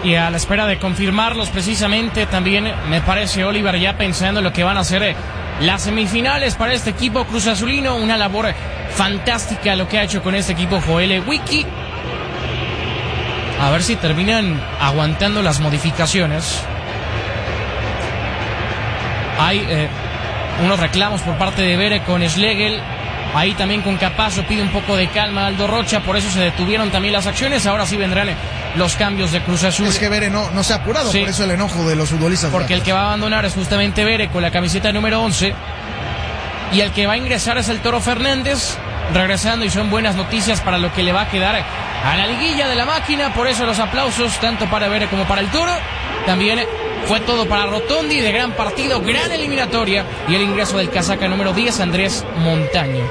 Y a la espera de confirmarlos precisamente, también me parece, Oliver, ya pensando en lo que van a ser las semifinales para este equipo Cruz Azulino. Una labor fantástica lo que ha hecho con este equipo Joel Wiki. A ver si terminan aguantando las modificaciones. Hay unos reclamos por parte de Bere con Schlegel. Ahí también con Capazo pide un poco de calma Aldo Rocha. Por eso se detuvieron también las acciones. Ahora sí vendrán los cambios de Cruz Azul. Es que Bere no se ha apurado, sí. Por eso el enojo de los futbolistas. Porque el que va a abandonar es justamente Bere con la camiseta número 11. Y el que va a ingresar es el Toro Fernández, regresando, y son buenas noticias para lo que le va a quedar a la liguilla de la máquina. Por eso los aplausos tanto para Bere como para el Toro. También fue todo para Rotondi, de gran partido, gran eliminatoria, y el ingreso del casaca número 10, Andrés Montaño.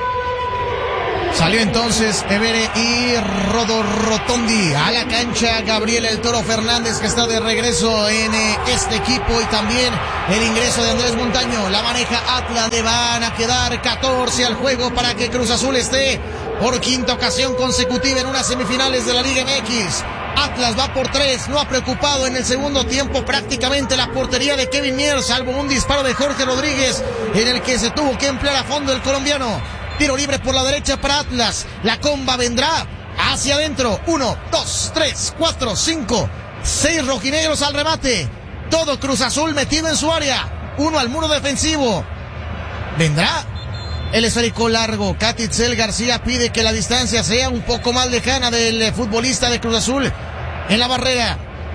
Salió entonces Evere y Rotondi a la cancha. Gabriel el Toro Fernández, que está de regreso en este equipo, y también el ingreso de Andrés Montaño. La maneja Atlas. Le van a quedar 14 al juego para que Cruz Azul esté por quinta ocasión consecutiva en unas semifinales de la Liga MX. Atlas va por 3, no ha preocupado en el segundo tiempo prácticamente la portería de Kevin Mier, salvo un disparo de Jorge Rodríguez en el que se tuvo que emplear a fondo el colombiano. Tiro libre por la derecha para Atlas. La comba vendrá hacia adentro. 1, 2, 3, 4, 5, 6 rojinegros al remate. Todo Cruz Azul metido en su área. Uno al muro defensivo. Vendrá el esférico largo. Catitzel García pide que la distancia sea un poco más lejana del futbolista de Cruz Azul en la barrera.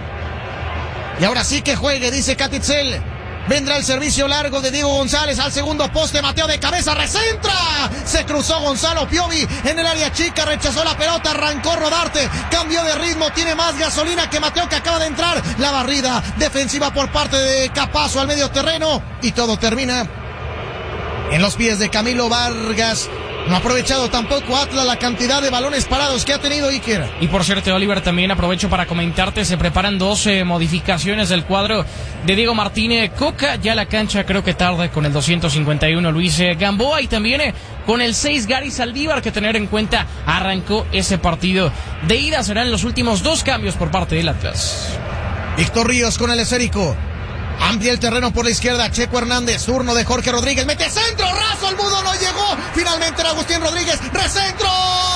Y ahora sí que juegue, dice Catitzel. Vendrá el servicio largo de Diego González al segundo poste. Mateo de cabeza, recentra. Se cruzó Gonzalo Piovi en el área chica, rechazó la pelota, arrancó Rodarte, cambió de ritmo, tiene más gasolina que Mateo, que acaba de entrar. La barrida defensiva por parte de Capazo al medio terreno, y todo termina en los pies de Camilo Vargas. No ha aprovechado tampoco Atlas la cantidad de balones parados que ha tenido Iker. Y por cierto, Oliver, también aprovecho para comentarte, se preparan 12 modificaciones del cuadro de Diego Martínez Coca. Ya la cancha creo que tarde con el 251 Luis Gamboa, y también con el 6 Gary Saldívar, que tener en cuenta arrancó ese partido de ida. Serán los últimos 2 cambios por parte del Atlas. Víctor Ríos con el esférico. Amplia el terreno por la izquierda. Checo Hernández, turno de Jorge Rodríguez. Mete centro, raso, el mudo no llegó. Finalmente era Agustín Rodríguez. ¡Recentro!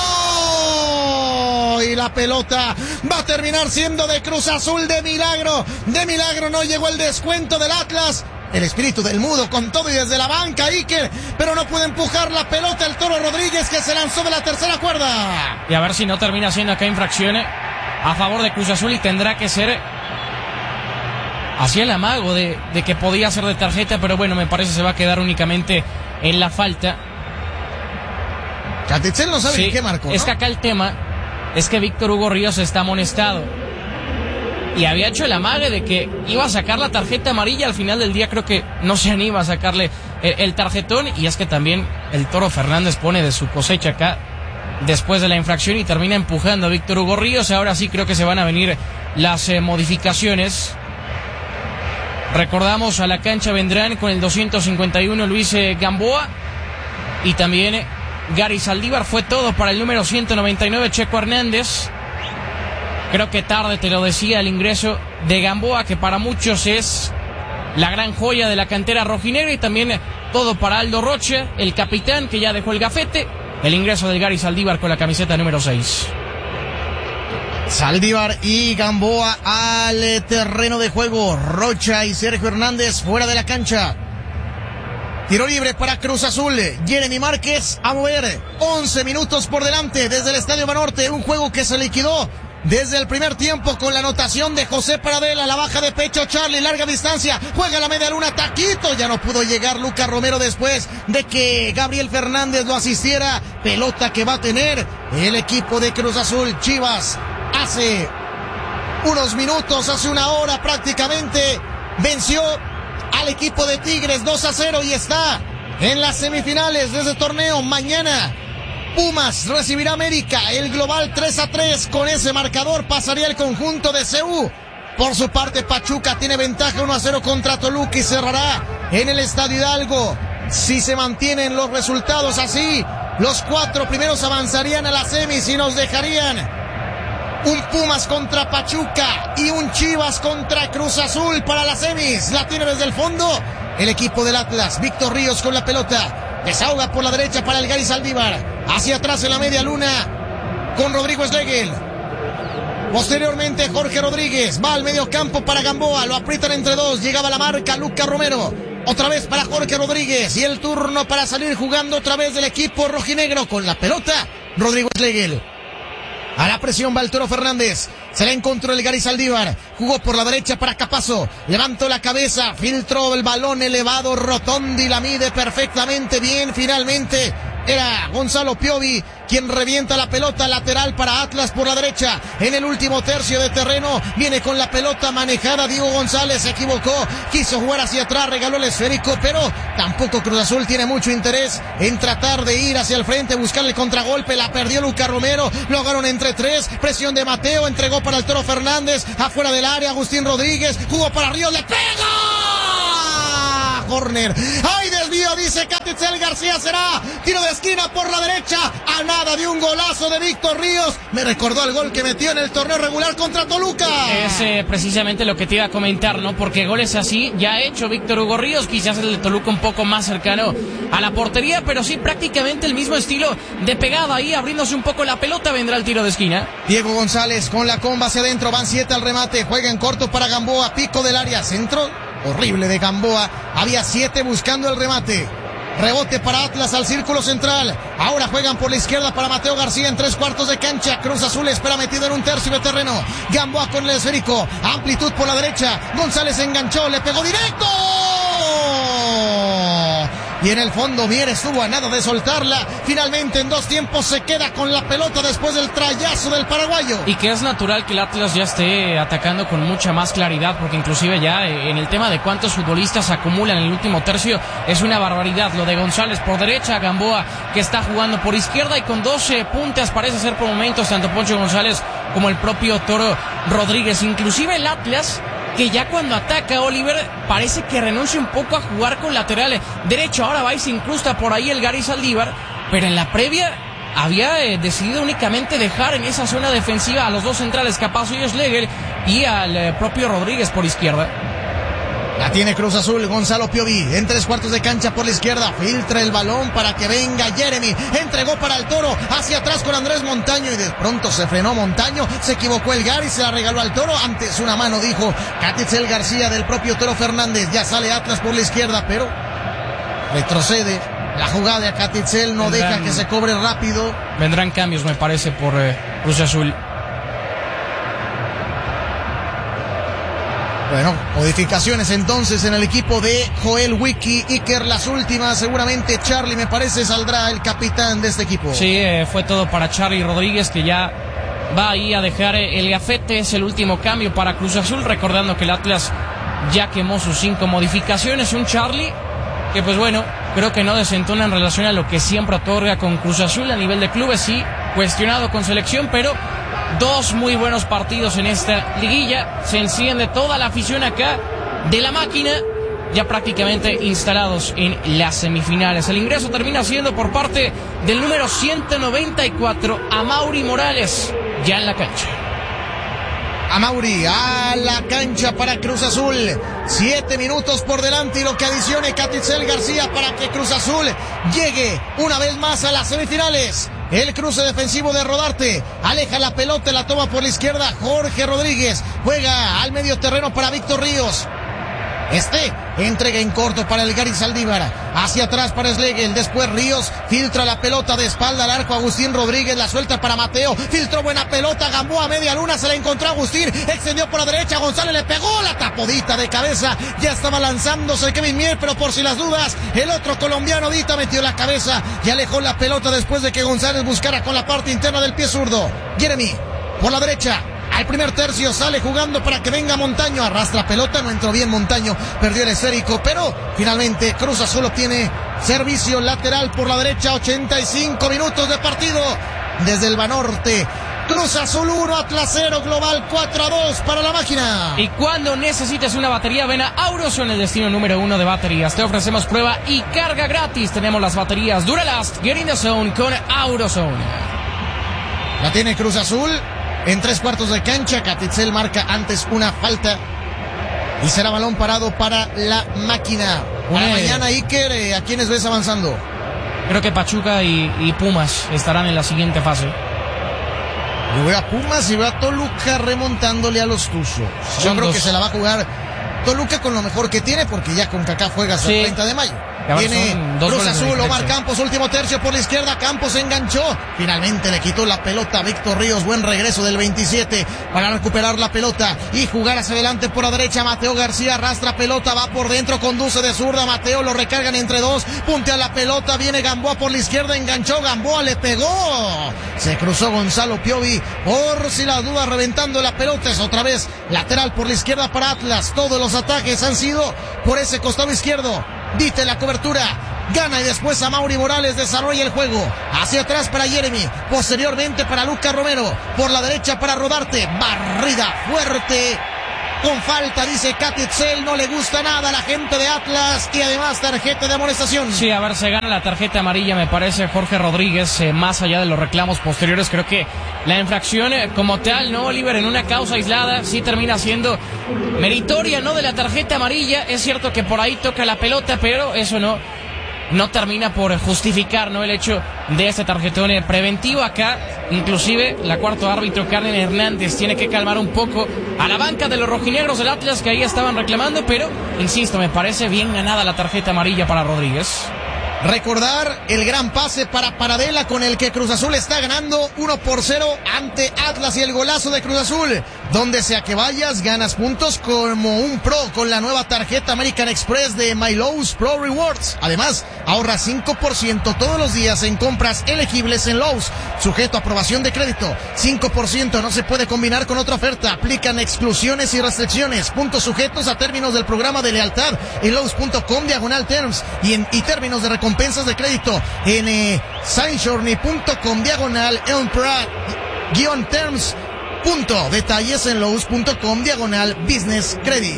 Y la pelota va a terminar siendo de Cruz Azul. De milagro no llegó el descuento del Atlas. El espíritu del mudo con todo y desde la banca, Iker, pero no puede empujar la pelota el Toro Rodríguez, que se lanzó de la tercera cuerda. Y a ver si no termina siendo acá infracción a favor de Cruz Azul, y tendrá que ser hacía el amago de que podía ser de tarjeta, pero bueno, me parece se va a quedar únicamente en la falta. Catitzel no sabe ni qué marcó, ¿no? Es que acá el tema es que Víctor Hugo Ríos está amonestado y había hecho el amague de que iba a sacar la tarjeta amarilla. Al final del día creo que no se anima a sacarle el tarjetón, y es que también el Toro Fernández pone de su cosecha acá después de la infracción y termina empujando a Víctor Hugo Ríos. Ahora sí creo que se van a venir las modificaciones. Recordamos, a la cancha vendrán con el 251 Luis Gamboa, y también Gary Saldívar. Fue todo para el número 199 Checo Hernández. Creo que tarde, te lo decía, el ingreso de Gamboa, que para muchos es la gran joya de la cantera rojinegra, y también todo para Aldo Rocha, el capitán, que ya dejó el gafete. El ingreso del Gary Saldívar con la camiseta número 6. Saldívar y Gamboa al terreno de juego. Rocha y Sergio Hernández fuera de la cancha. Tiro libre para Cruz Azul. Jeremy Márquez a mover. 11 minutos por delante desde el Estadio Banorte. Un juego que se liquidó desde el primer tiempo con la anotación de José Pradela. La baja de pecho Charlie, larga distancia. Juega la media luna, taquito. Ya no pudo llegar Lucas Romero después de que Gabriel Fernández lo asistiera. Pelota que va a tener el equipo de Cruz Azul. Chivas hace unos minutos, hace una hora prácticamente, venció al equipo de Tigres 2-0 y está en las semifinales de ese torneo. Mañana Pumas recibirá a América. El global 3-3. Con ese marcador pasaría el conjunto de CU. Por su parte, Pachuca tiene ventaja 1-0 contra Toluca y cerrará en el Estadio Hidalgo. Si se mantienen los resultados así, los 4 primeros avanzarían a la semis y nos dejarían Un Pumas contra Pachuca y un Chivas contra Cruz Azul para las semis. La tiene desde el fondo el equipo del Atlas. Víctor Ríos con la pelota. Desahoga por la derecha para el Gary Saldívar. Hacia atrás en la media luna con Rodrigo Schlegel. Posteriormente Jorge Rodríguez va al medio campo para Gamboa. Lo aprietan entre dos. Llegaba la marca Lucas Romero. Otra vez para Jorge Rodríguez. Y el turno para salir jugando otra vez del equipo rojinegro. Con la pelota Rodrigo Schlegel. A la presión va el Toro Fernández. Se la encontró el Gary Saldívar. Jugó por la derecha para Capazo. Levantó la cabeza. Filtró el balón elevado. Rotondi la mide perfectamente bien. Finalmente era Gonzalo Piovi quien revienta la pelota lateral para Atlas por la derecha. En el último tercio de terreno viene con la pelota manejada Diego González. Se equivocó. Quiso jugar hacia atrás. Regaló el esférico. Pero tampoco Cruz Azul tiene mucho interés en tratar de ir hacia el frente. Buscar el contragolpe. La perdió Lucas Romero. Lo agarraron entre tres. Presión de Mateo. Entregó para el Toro Fernández. Afuera del área. Agustín Rodríguez. Jugó para Ríos. ¡Le pega! Corner. ¡Ay, desvío! Dice Catitzel García. Será tiro de esquina por la derecha. A nada de un golazo de Víctor Ríos. Me recordó el gol que metió en el torneo regular contra Toluca. Es precisamente lo que te iba a comentar, ¿no? Porque goles así ya ha hecho Víctor Hugo Ríos. Quizás el de Toluca un poco más cercano a la portería, pero sí prácticamente el mismo estilo de pegada ahí, abriéndose un poco la pelota. Vendrá el tiro de esquina. Diego González con la comba hacia adentro. Van 7 al remate. Juega en corto para Gamboa. Pico del área. Centro horrible de Gamboa. Había 7 buscando el remate. Rebote para Atlas al círculo central. Ahora juegan por la izquierda para Mateo García en 3/4 de cancha. Cruz Azul espera metido en un tercio de terreno. Gamboa con el esférico. Amplitud por la derecha. González enganchó. Le pegó directo. Y en el fondo Mier estuvo a nada de soltarla. Finalmente en 2 tiempos se queda con la pelota después del trayazo del paraguayo. Y que es natural que el Atlas ya esté atacando con mucha más claridad, porque inclusive ya en el tema de cuántos futbolistas acumulan en el último tercio es una barbaridad. Lo de González por derecha, Gamboa que está jugando por izquierda y con 12 puntas parece ser por momentos tanto Poncho González como el propio Toro Rodríguez. Inclusive el Atlas, que ya cuando ataca Oliver parece que renuncia un poco a jugar con lateral derecho. Ahora va y se incrusta por ahí el Gary Saldívar, pero en la previa había decidido únicamente dejar en esa zona defensiva a los dos centrales, Capazo y Schlegel, y al propio Rodríguez por izquierda. La tiene Cruz Azul, Gonzalo Piovi en 3/4 de cancha por la izquierda, filtra el balón para que venga Jeremy, entregó para el Toro, hacia atrás con Andrés Montaño y de pronto se frenó Montaño, se equivocó el Gary, se la regaló al Toro, antes una mano dijo Catitzel García del propio Toro Fernández. Ya sale Atlas por la izquierda, pero retrocede la jugada de Catitzel, no deja que se cobre rápido. Vendrán cambios, me parece, por Cruz Azul. Bueno, modificaciones entonces en el equipo de Joel Wiki, Iker las últimas, seguramente Charlie, me parece, saldrá el capitán de este equipo. Sí, fue todo para Charlie Rodríguez, que ya va ahí a dejar el gafete. Es el último cambio para Cruz Azul, recordando que el Atlas ya quemó sus 5 modificaciones. Un Charlie que, pues bueno, creo que no desentona en relación a lo que siempre otorga con Cruz Azul a nivel de clubes, sí, cuestionado con selección, pero 2 muy buenos partidos en esta liguilla. Se enciende toda la afición acá de la máquina, ya prácticamente instalados en las semifinales. El ingreso termina siendo por parte del número 194, Amaury Morales, ya en la cancha. Amaury a la cancha para Cruz Azul. 7 minutos por delante y lo que adicione Catitzel García para que Cruz Azul llegue una vez más a las semifinales. El cruce defensivo de Rodarte, aleja la pelota, la toma por la izquierda Jorge Rodríguez, juega al medio terreno para Víctor Ríos. Entrega en corto para el Gary Saldívar, hacia atrás para Schlegel, después Ríos, filtra la pelota de espalda al arco, Agustín Rodríguez la suelta para Mateo, filtró buena pelota, Gamboa a media luna, se la encontró Agustín, extendió por la derecha, González le pegó la tapodita de cabeza, ya estaba lanzándose Kevin Mier, pero por si las dudas, el otro colombiano Dita metió la cabeza y alejó la pelota después de que González buscara con la parte interna del pie zurdo. Jeremy, por la derecha, al primer tercio sale jugando para que venga Montaño, arrastra pelota, no entró bien Montaño, perdió el esférico, pero finalmente Cruz Azul obtiene servicio lateral por la derecha. 85 minutos de partido desde el Banorte. Cruz Azul 1, Atlas 0, global 4-2 para la máquina. Y cuando necesites una batería, ven a Auroson, el destino número 1 de baterías. Te ofrecemos prueba y carga gratis. Tenemos las baterías Duralast, Get in the Zone con Auroson. La tiene Cruz Azul. en 3/4 de cancha. Catitzel marca antes una falta y será balón parado para la máquina. Para mañana, Iker, ¿a quiénes ves avanzando? Creo que Pachuca y Pumas estarán en la siguiente fase. Yo veo a Pumas y veo a Toluca remontándole a los Tuzos. Yo creo que se la va a jugar Toluca con lo mejor que tiene, porque ya con Kaká juega hasta el 30 de mayo. Tiene Cruz Azul, Omar Campos, último tercio por la izquierda, Campos enganchó, finalmente le quitó la pelota a Víctor Ríos, buen regreso del 27 para recuperar la pelota y jugar hacia adelante por la derecha. Mateo García arrastra pelota, va por dentro, conduce de zurda, Mateo lo recargan entre dos, puntea la pelota, viene Gamboa por la izquierda, enganchó, Gamboa le pegó, se cruzó Gonzalo Piovi, por si la duda reventando la pelota, es otra vez lateral por la izquierda para Atlas. Todos los ataques han sido por ese costado izquierdo. Dite la cobertura, gana y después a Mauri Morales desarrolla el juego, hacia atrás para Jeremy, posteriormente para Lucas Romero, por la derecha para Rodarte, barrida fuerte, con falta, dice Catitzel, no le gusta nada a la gente de Atlas y además tarjeta de amonestación. Sí, a ver, se gana la tarjeta amarilla, me parece, Jorge Rodríguez, más allá de los reclamos posteriores. Creo que la infracción como tal, ¿no, Oliver? En una causa aislada, sí termina siendo meritoria, ¿no? De la tarjeta amarilla. Es cierto que por ahí toca la pelota, pero eso no termina por justificar, ¿no?, el hecho de este tarjetón preventivo. Acá, inclusive, la cuarto árbitro, Karen Hernández, tiene que calmar un poco a la banca de los rojinegros del Atlas, que ahí estaban reclamando, pero, insisto, me parece bien ganada la tarjeta amarilla para Rodríguez. Recordar el gran pase para Paradela con el que Cruz Azul está ganando 1-0 ante Atlas y el golazo de Cruz Azul. Donde sea que vayas, ganas puntos como un pro con la nueva tarjeta American Express de My Lowe's Pro Rewards. Además, ahorra 5% todos los días en compras elegibles en Lowe's. Sujeto a aprobación de crédito. 5% no se puede combinar con otra oferta. Aplican exclusiones y restricciones. Puntos sujetos a términos del programa de lealtad en Lowe's.com/terms y términos de recompensas de crédito en Signshorny.com/terms. Detalles en Lowe's.com/business credit.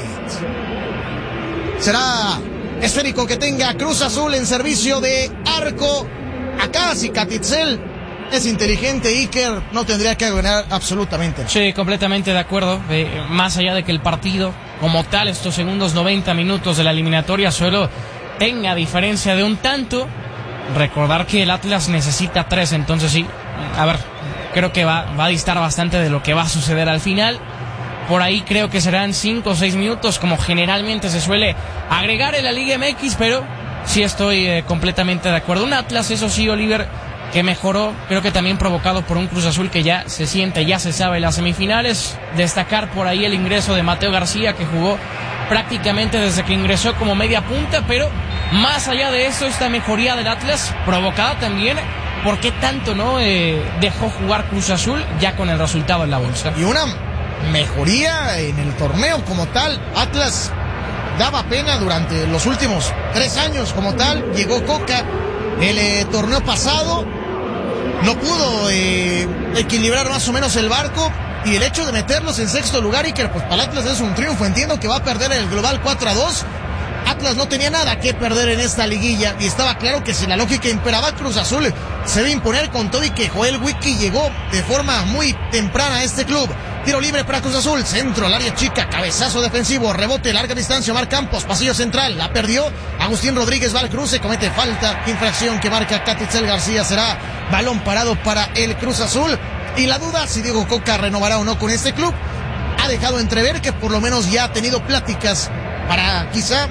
Será esférico que tenga Cruz Azul en servicio de arco. Acá si Catitzel es inteligente, Iker no tendría que ganar absolutamente. Sí, completamente de acuerdo. Más allá de que el partido como tal, estos segundos 90 minutos de la eliminatoria solo tenga diferencia de un tanto, recordar que el Atlas necesita 3, entonces sí, a ver, creo que va a distar bastante de lo que va a suceder al final. Por ahí creo que serán 5 o 6 minutos, como generalmente se suele agregar en la Liga MX, pero sí estoy completamente de acuerdo. Un Atlas, eso sí, Oliver, que mejoró, creo que también provocado por un Cruz Azul que ya se siente, ya se sabe las semifinales. Destacar por ahí el ingreso de Mateo García, que jugó prácticamente desde que ingresó como media punta, pero más allá de eso, esta mejoría del Atlas, provocada también por qué tanto no dejó jugar Cruz Azul ya con el resultado en la bolsa. Y una mejoría en el torneo como tal. Atlas daba pena durante los últimos 3 años como tal. Llegó Coca el torneo pasado, no pudo equilibrar más o menos el barco, y el hecho de meterlos en sexto lugar, y que pues para Atlas es un triunfo. Entiendo que va a perder el global 4-2. Atlas no tenía nada que perder en esta liguilla y estaba claro que si la lógica imperaba, Cruz Azul se debe imponer, con todo y que Joel Wiki llegó de forma muy temprana a este club. Tiro libre para Cruz Azul, centro al área chica, cabezazo defensivo, rebote, larga distancia, Omar Campos, pasillo central, la perdió, Agustín Rodríguez va al cruce, comete falta, infracción que marca Catitzel García, será balón parado para el Cruz Azul. Y la duda si Diego Coca renovará o no con este club, ha dejado entrever que por lo menos ya ha tenido pláticas para quizá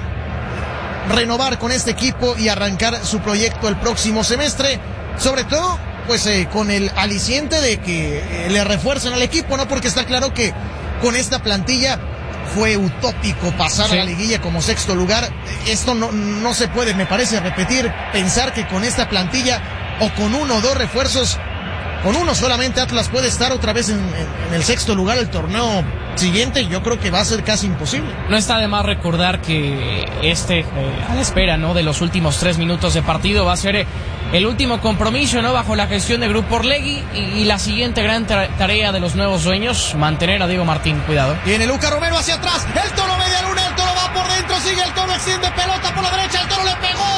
renovar con este equipo y arrancar su proyecto el próximo semestre, sobre todo pues con el aliciente de que le refuercen al equipo, ¿no? Porque está claro que con esta plantilla fue utópico pasar a la liguilla como sexto lugar. Esto no se puede, me parece, repetir, pensar que con esta plantilla o con 1 o 2 refuerzos, con uno solamente, Atlas puede estar otra vez en el sexto lugar el torneo siguiente. Yo creo que va a ser casi imposible. No está de más recordar que a la espera, ¿no?, de los últimos 3 minutos de partido, va a ser el último compromiso, ¿no?, bajo la gestión de Grupo Orlegui, y la siguiente gran tarea de los nuevos dueños, mantener a Diego Martín. Cuidado. Viene Lucas Romero hacia atrás, el Toro media luna, el Toro va por dentro, sigue el Toro, extiende pelota por la derecha, el Toro le pegó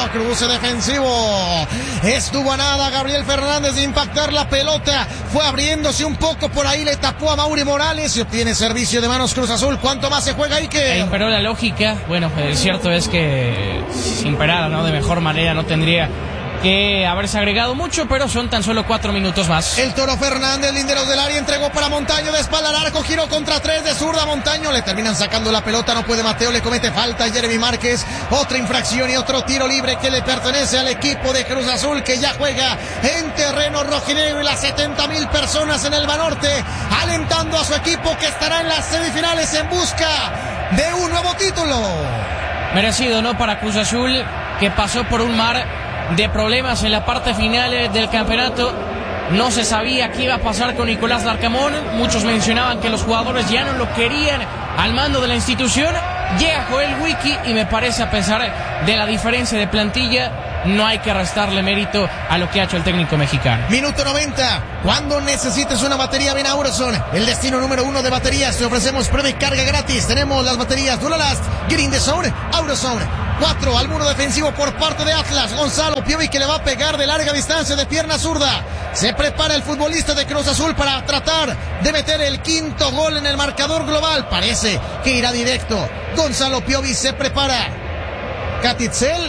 cruce defensivo. Estuvo a nada Gabriel Fernández de impactar la pelota. Fue abriéndose un poco por ahí, le tapó a Mauri Morales y obtiene servicio de manos Cruz Azul. ¿Cuánto más se juega ahí que? Imperó la lógica. Bueno, cierto es que si imperara, ¿no? De mejor manera no tendría que haberse agregado mucho, pero son tan solo 4 minutos más. El Toro Fernández, linderos del área, entregó para Montaño, de espalda al arco, giró contra 3 de zurda. Montaño, le terminan sacando la pelota, no puede Mateo, le comete falta a Jeremy Márquez. Otra infracción y otro tiro libre que le pertenece al equipo de Cruz Azul, que ya juega en terreno rojinegro, y las 70,000 personas en el Banorte alentando a su equipo, que estará en las semifinales en busca de un nuevo título. Merecido, ¿no? Para Cruz Azul, que pasó por un mar de problemas en la parte final del campeonato. No se sabía qué iba a pasar con Nicolás Larcamón. Muchos mencionaban que los jugadores ya no lo querían al mando de la institución. Llega Joel Wiki y me parece, a pesar de la diferencia de plantilla, no hay que restarle mérito a lo que ha hecho el técnico mexicano. Minuto 90. Cuando necesites una batería, ven a Auroson, el destino número 1 de baterías. Te ofrecemos prueba y carga gratis. Tenemos las baterías Duralast, Get in the Zone, Auroson. 4 al muro defensivo por parte de Atlas. Gonzalo Piovi, que le va a pegar de larga distancia de pierna zurda. Se prepara el futbolista de Cruz Azul para tratar de meter el 5º gol en el marcador global. Parece que irá directo. Gonzalo Piovi se prepara. Catitzel,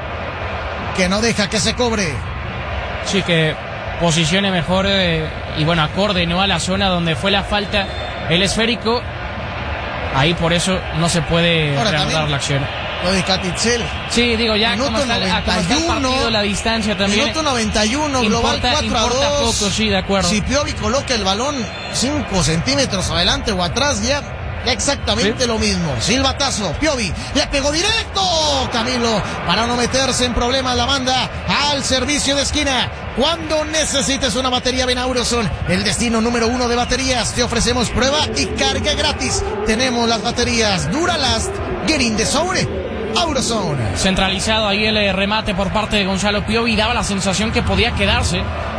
que no deja que se cobre. Sí, que posicione mejor y bueno, acorde, ¿no?, a la zona donde fue la falta, el esférico. Ahí por eso no se puede reanudar la acción. Lo de Catitzel. Sí, digo, ya como está el partido, la distancia también. Minuto 91, global 4-2. Poco, sí, de acuerdo. Si Piovi coloca el balón 5 centímetros adelante o atrás, ya exactamente lo mismo. Silbatazo, Piovi le pegó directo. Camilo, para no meterse en problemas, la manda al servicio de esquina. Cuando necesites una batería, ven a Auroson, el destino número 1 de baterías. Te ofrecemos prueba y carga gratis. Tenemos las baterías Duralast, Get in the Zone, Auroson. Centralizado ahí el remate por parte de Gonzalo Piovi. Daba la sensación que podía quedarse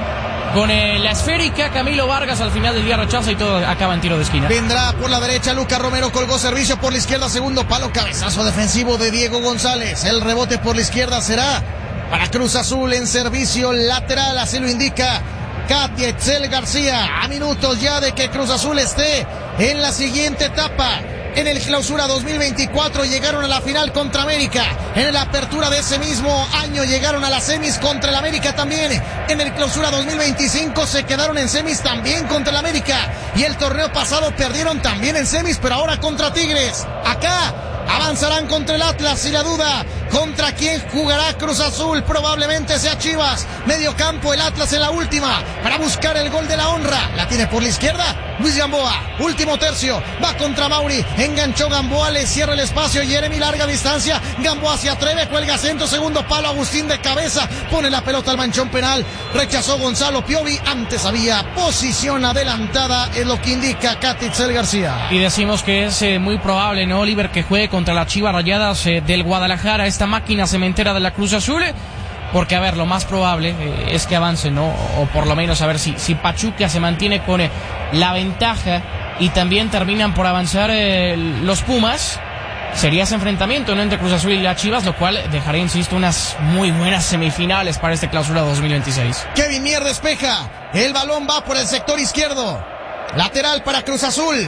con la esférica. Camilo Vargas al final del día rechaza y todo acaba en tiro de esquina. Vendrá por la derecha Lucas Romero, colgó servicio por la izquierda, segundo palo, cabezazo defensivo de Diego González. El rebote por la izquierda será para Cruz Azul en servicio lateral, así lo indica Catitzel García. A minutos ya de que Cruz Azul esté en la siguiente etapa. En el Clausura 2024 llegaron a la final contra América. En la apertura de ese mismo año llegaron a las semis contra el América también. En el Clausura 2025 se quedaron en semis también contra el América. Y el torneo pasado perdieron también en semis, pero ahora contra Tigres. Acá avanzarán contra el Atlas, y la duda, ¿contra quién jugará Cruz Azul? Probablemente sea Chivas. Medio campo, el Atlas en la última para buscar el gol de la honra. La tiene por la izquierda Luis Gamboa, último tercio, va contra Mauri, enganchó Gamboa, le cierra el espacio Jeremy, larga distancia, Gamboa se atreve, cuelga centro, segundo palo, Agustín de cabeza, pone la pelota al manchón penal, rechazó Gonzalo Piovi, antes había posición adelantada, es lo que indica Catitzel García. Y decimos que es muy probable, ¿no, Oliver, que juegue contra las Chivas Rayadas del Guadalajara, esta máquina cementera de la Cruz Azul? Porque, a ver, lo más probable es que avance, ¿no? O por lo menos, a ver, si Pachuca se mantiene con la ventaja y también terminan por avanzar los Pumas, sería ese enfrentamiento, ¿no?, entre Cruz Azul y las Chivas, lo cual dejaría, insisto, unas muy buenas semifinales para este Clausura 2026. Kevin Mier despeja, el balón va por el sector izquierdo, lateral para Cruz Azul.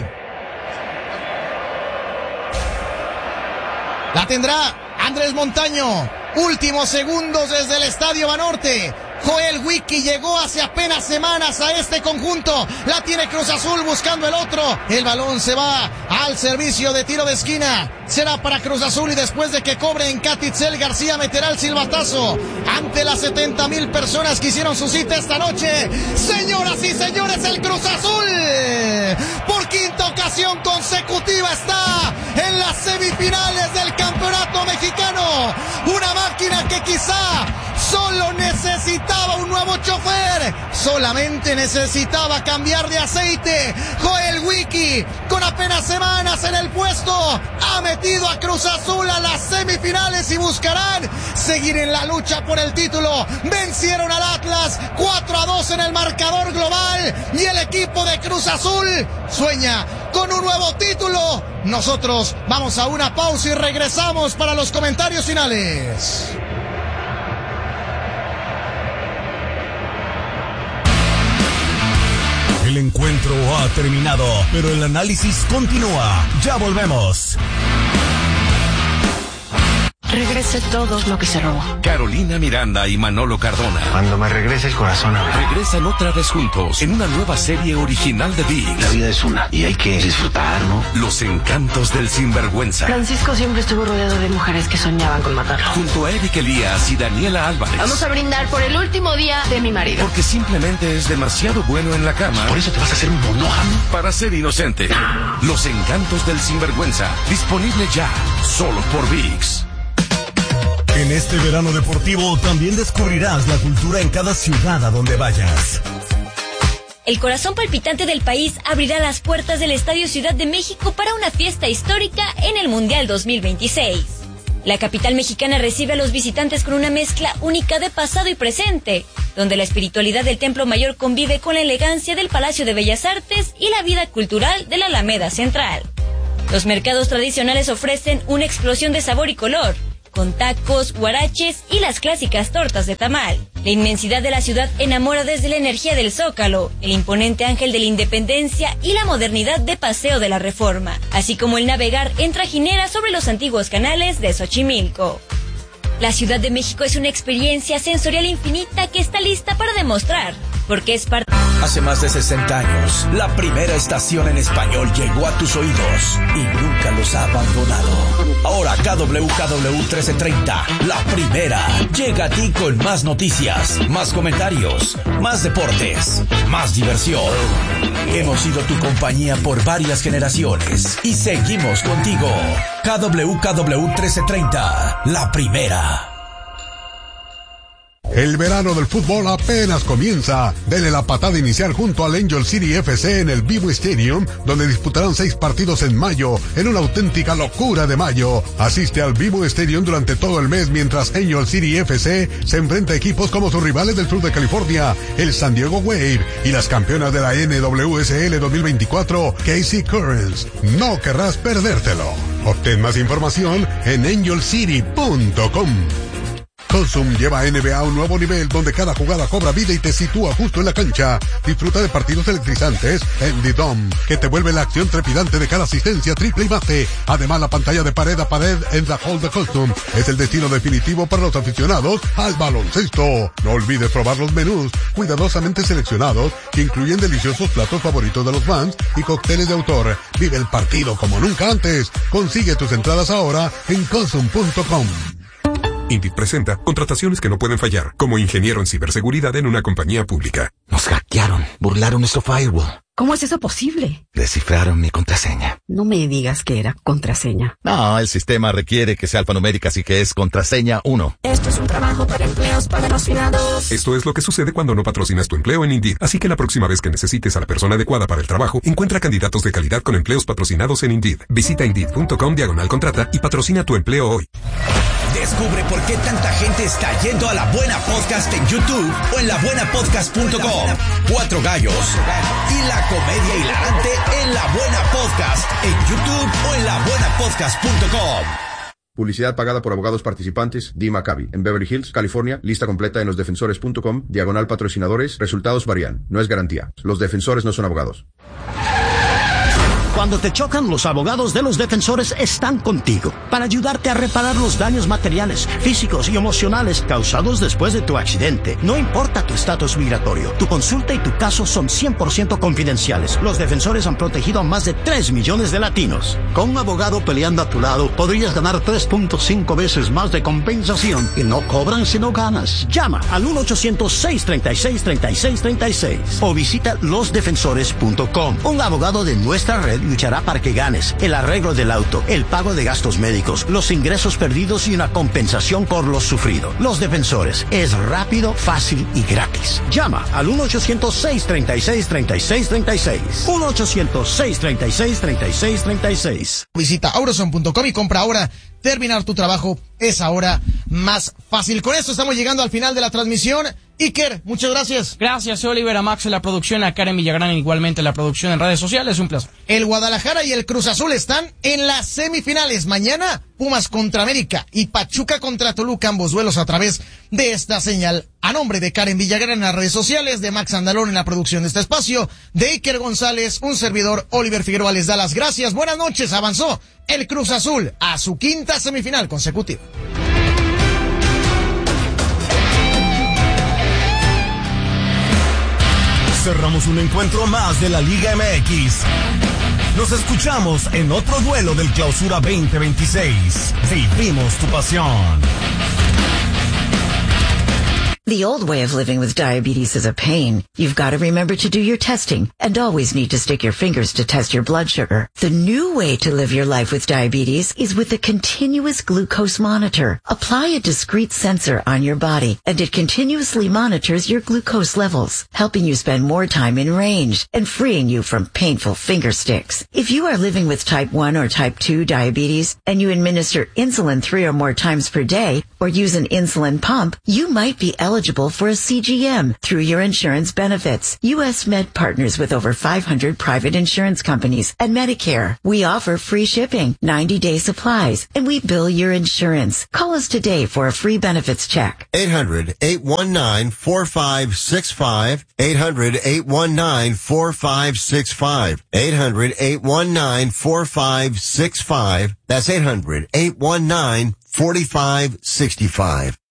La tendrá Andrés Montaño. Últimos segundos desde el Estadio Banorte. Joel Wiki llegó hace apenas semanas a este conjunto. La tiene Cruz Azul buscando el otro. El balón se va al servicio de tiro de esquina. Será para Cruz Azul y después de que cobre en Catitzel García meterá el silbatazo ante las 70,000 personas que hicieron su cita esta noche. Señoras y señores, el Cruz Azul por quinta ocasión consecutiva está en las semifinales del campeonato mexicano. Una máquina que quizá solo necesitaba un nuevo chofer, solamente necesitaba cambiar de aceite. Joel Wiki, con apenas semanas en el puesto, ha metido a Cruz Azul a las semifinales y buscarán seguir en la lucha por el título. Vencieron al Atlas 4-2 en el marcador global y el equipo de Cruz Azul sueña con un nuevo título. Nosotros vamos a una pausa y regresamos para los comentarios finales. El encuentro ha terminado, pero el análisis continúa. Ya volvemos. Regrese todo lo que se robó. Carolina Miranda y Manolo Cardona. Cuando me regrese el corazón a ver. Regresan otra vez juntos en una nueva serie original de ViX. La vida es una y hay que disfrutar, ¿no? Los encantos del sinvergüenza. Francisco siempre estuvo rodeado de mujeres que soñaban con matarlo. Junto a Eric Elías y Daniela Álvarez. Vamos a brindar por el último día de mi marido. Porque simplemente es demasiado bueno en la cama. Por eso te vas a hacer un monógamo. Para ser inocente. Los encantos del sinvergüenza. Disponible ya. Solo por ViX. En este verano deportivo también descubrirás la cultura en cada ciudad a donde vayas. El corazón palpitante del país abrirá las puertas del Estadio Ciudad de México para una fiesta histórica en el Mundial 2026. La capital mexicana recibe a los visitantes con una mezcla única de pasado y presente, donde la espiritualidad del Templo Mayor convive con la elegancia del Palacio de Bellas Artes y la vida cultural de la Alameda Central. Los mercados tradicionales ofrecen una explosión de sabor y color, con tacos, huaraches y las clásicas tortas de tamal. La inmensidad de la ciudad enamora desde la energía del Zócalo, el imponente Ángel de la Independencia y la modernidad de Paseo de la Reforma, así como el navegar en trajinera sobre los antiguos canales de Xochimilco. La Ciudad de México es una experiencia sensorial infinita que está lista para demostrar, porque es parte... Hace más de 60 años, la primera estación en español llegó a tus oídos y nunca los ha abandonado. Ahora KWKW 1330, la primera, llega a ti con más noticias, más comentarios, más deportes, más diversión. Hemos sido tu compañía por varias generaciones y seguimos contigo. KWKW 1330, la primera. El verano del fútbol apenas comienza. Dele la patada inicial junto al Angel City FC en el BMO Stadium, donde disputarán 6 partidos en mayo, en una auténtica locura de mayo. Asiste al BMO Stadium durante todo el mes mientras Angel City FC se enfrenta a equipos como sus rivales del sur de California, el San Diego Wave y las campeonas de la NWSL 2024, KC Currents. No querrás perdértelo. Obtén más información en angelcity.com. Consum lleva a NBA a un nuevo nivel donde cada jugada cobra vida y te sitúa justo en la cancha. Disfruta de partidos electrizantes en The Dome, que te vuelve la acción trepidante de cada asistencia, triple y base. Además, la pantalla de pared a pared en The Hall de Consum es el destino definitivo para los aficionados al baloncesto. No olvides probar los menús cuidadosamente seleccionados que incluyen deliciosos platos favoritos de los fans y cócteles de autor. Vive el partido como nunca antes. Consigue tus entradas ahora en Consum.com. Indeed presenta contrataciones que no pueden fallar, como ingeniero en ciberseguridad en una compañía pública. Nos hackearon, burlaron nuestro firewall. ¿Cómo es eso posible? Descifraron mi contraseña. No me digas que era contraseña. No, el sistema requiere que sea alfanumérica, así que es contraseña 1. Esto es un trabajo para empleos patrocinados. Esto es lo que sucede cuando no patrocinas tu empleo en Indeed. Así que la próxima vez que necesites a la persona adecuada para el trabajo, encuentra candidatos de calidad con empleos patrocinados en Indeed. Visita Indeed.com/contrata y patrocina tu empleo hoy. Descubre por qué tanta gente está yendo a La Buena Podcast en YouTube o en labuenapodcast.com. 4 gallos y la comedia hilarante en La Buena Podcast en YouTube o en labuenapodcast.com. Publicidad pagada por abogados participantes. Dee Maccabi, en Beverly Hills, California. Lista completa en losdefensores.com. /patrocinadores. Resultados varían. No es garantía. Los defensores no son abogados. Cuando te chocan, los abogados de Los Defensores están contigo para ayudarte a reparar los daños materiales, físicos y emocionales causados después de tu accidente. No importa tu estatus migratorio, tu consulta y tu caso son 100% confidenciales. Los Defensores han protegido a más de 3 millones de latinos. Con un abogado peleando a tu lado, podrías ganar 3.5 veces más de compensación. Y no cobran si no ganas. Llama al 1-800-636-3636 o visita losdefensores.com. Un abogado de nuestra red luchará para que ganes el arreglo del auto, el pago de gastos médicos, los ingresos perdidos y una compensación por lo sufrido. Los Defensores es rápido, fácil y gratis. Llama al 1-800-636-3636. 1-800-636-3636. Visita Auroson.com y compra ahora. Terminar tu trabajo es ahora más fácil. Con esto estamos llegando al final de la transmisión. Iker, muchas gracias. Gracias, Oliver, a Max en la producción, a Karen Villagrán igualmente en la producción en redes sociales. Un placer. El Guadalajara y el Cruz Azul están en las semifinales. Mañana, Pumas contra América y Pachuca contra Toluca, ambos duelos a través de esta señal. A nombre de Karen Villagrán en las redes sociales, de Max Andalón en la producción de este espacio, de Iker González, un servidor, Oliver Figueroa, les da las gracias. Buenas noches. Avanzó el Cruz Azul a su quinta semifinal consecutiva. Cerramos un encuentro más de la Liga MX. Nos escuchamos en otro duelo del Clausura 2026. Vivimos tu pasión. The old way of living with diabetes is a pain. You've got to remember to do your testing and always need to stick your fingers to test your blood sugar. The new way to live your life with diabetes is with a continuous glucose monitor. Apply a discrete sensor on your body and it continuously monitors your glucose levels, helping you spend more time in range and freeing you from painful finger sticks. If you are living with type 1 or type 2 diabetes and you administer insulin 3 or more times per day or use an insulin pump, you might be eligible for a CGM through your insurance benefits. U.S. Med partners with over 500 private insurance companies and Medicare. We offer free shipping, 90-day supplies, and we bill your insurance. Call us today for a free benefits check. 800-819-4565. 800-819-4565. 800-819-4565. That's 800-819-4565.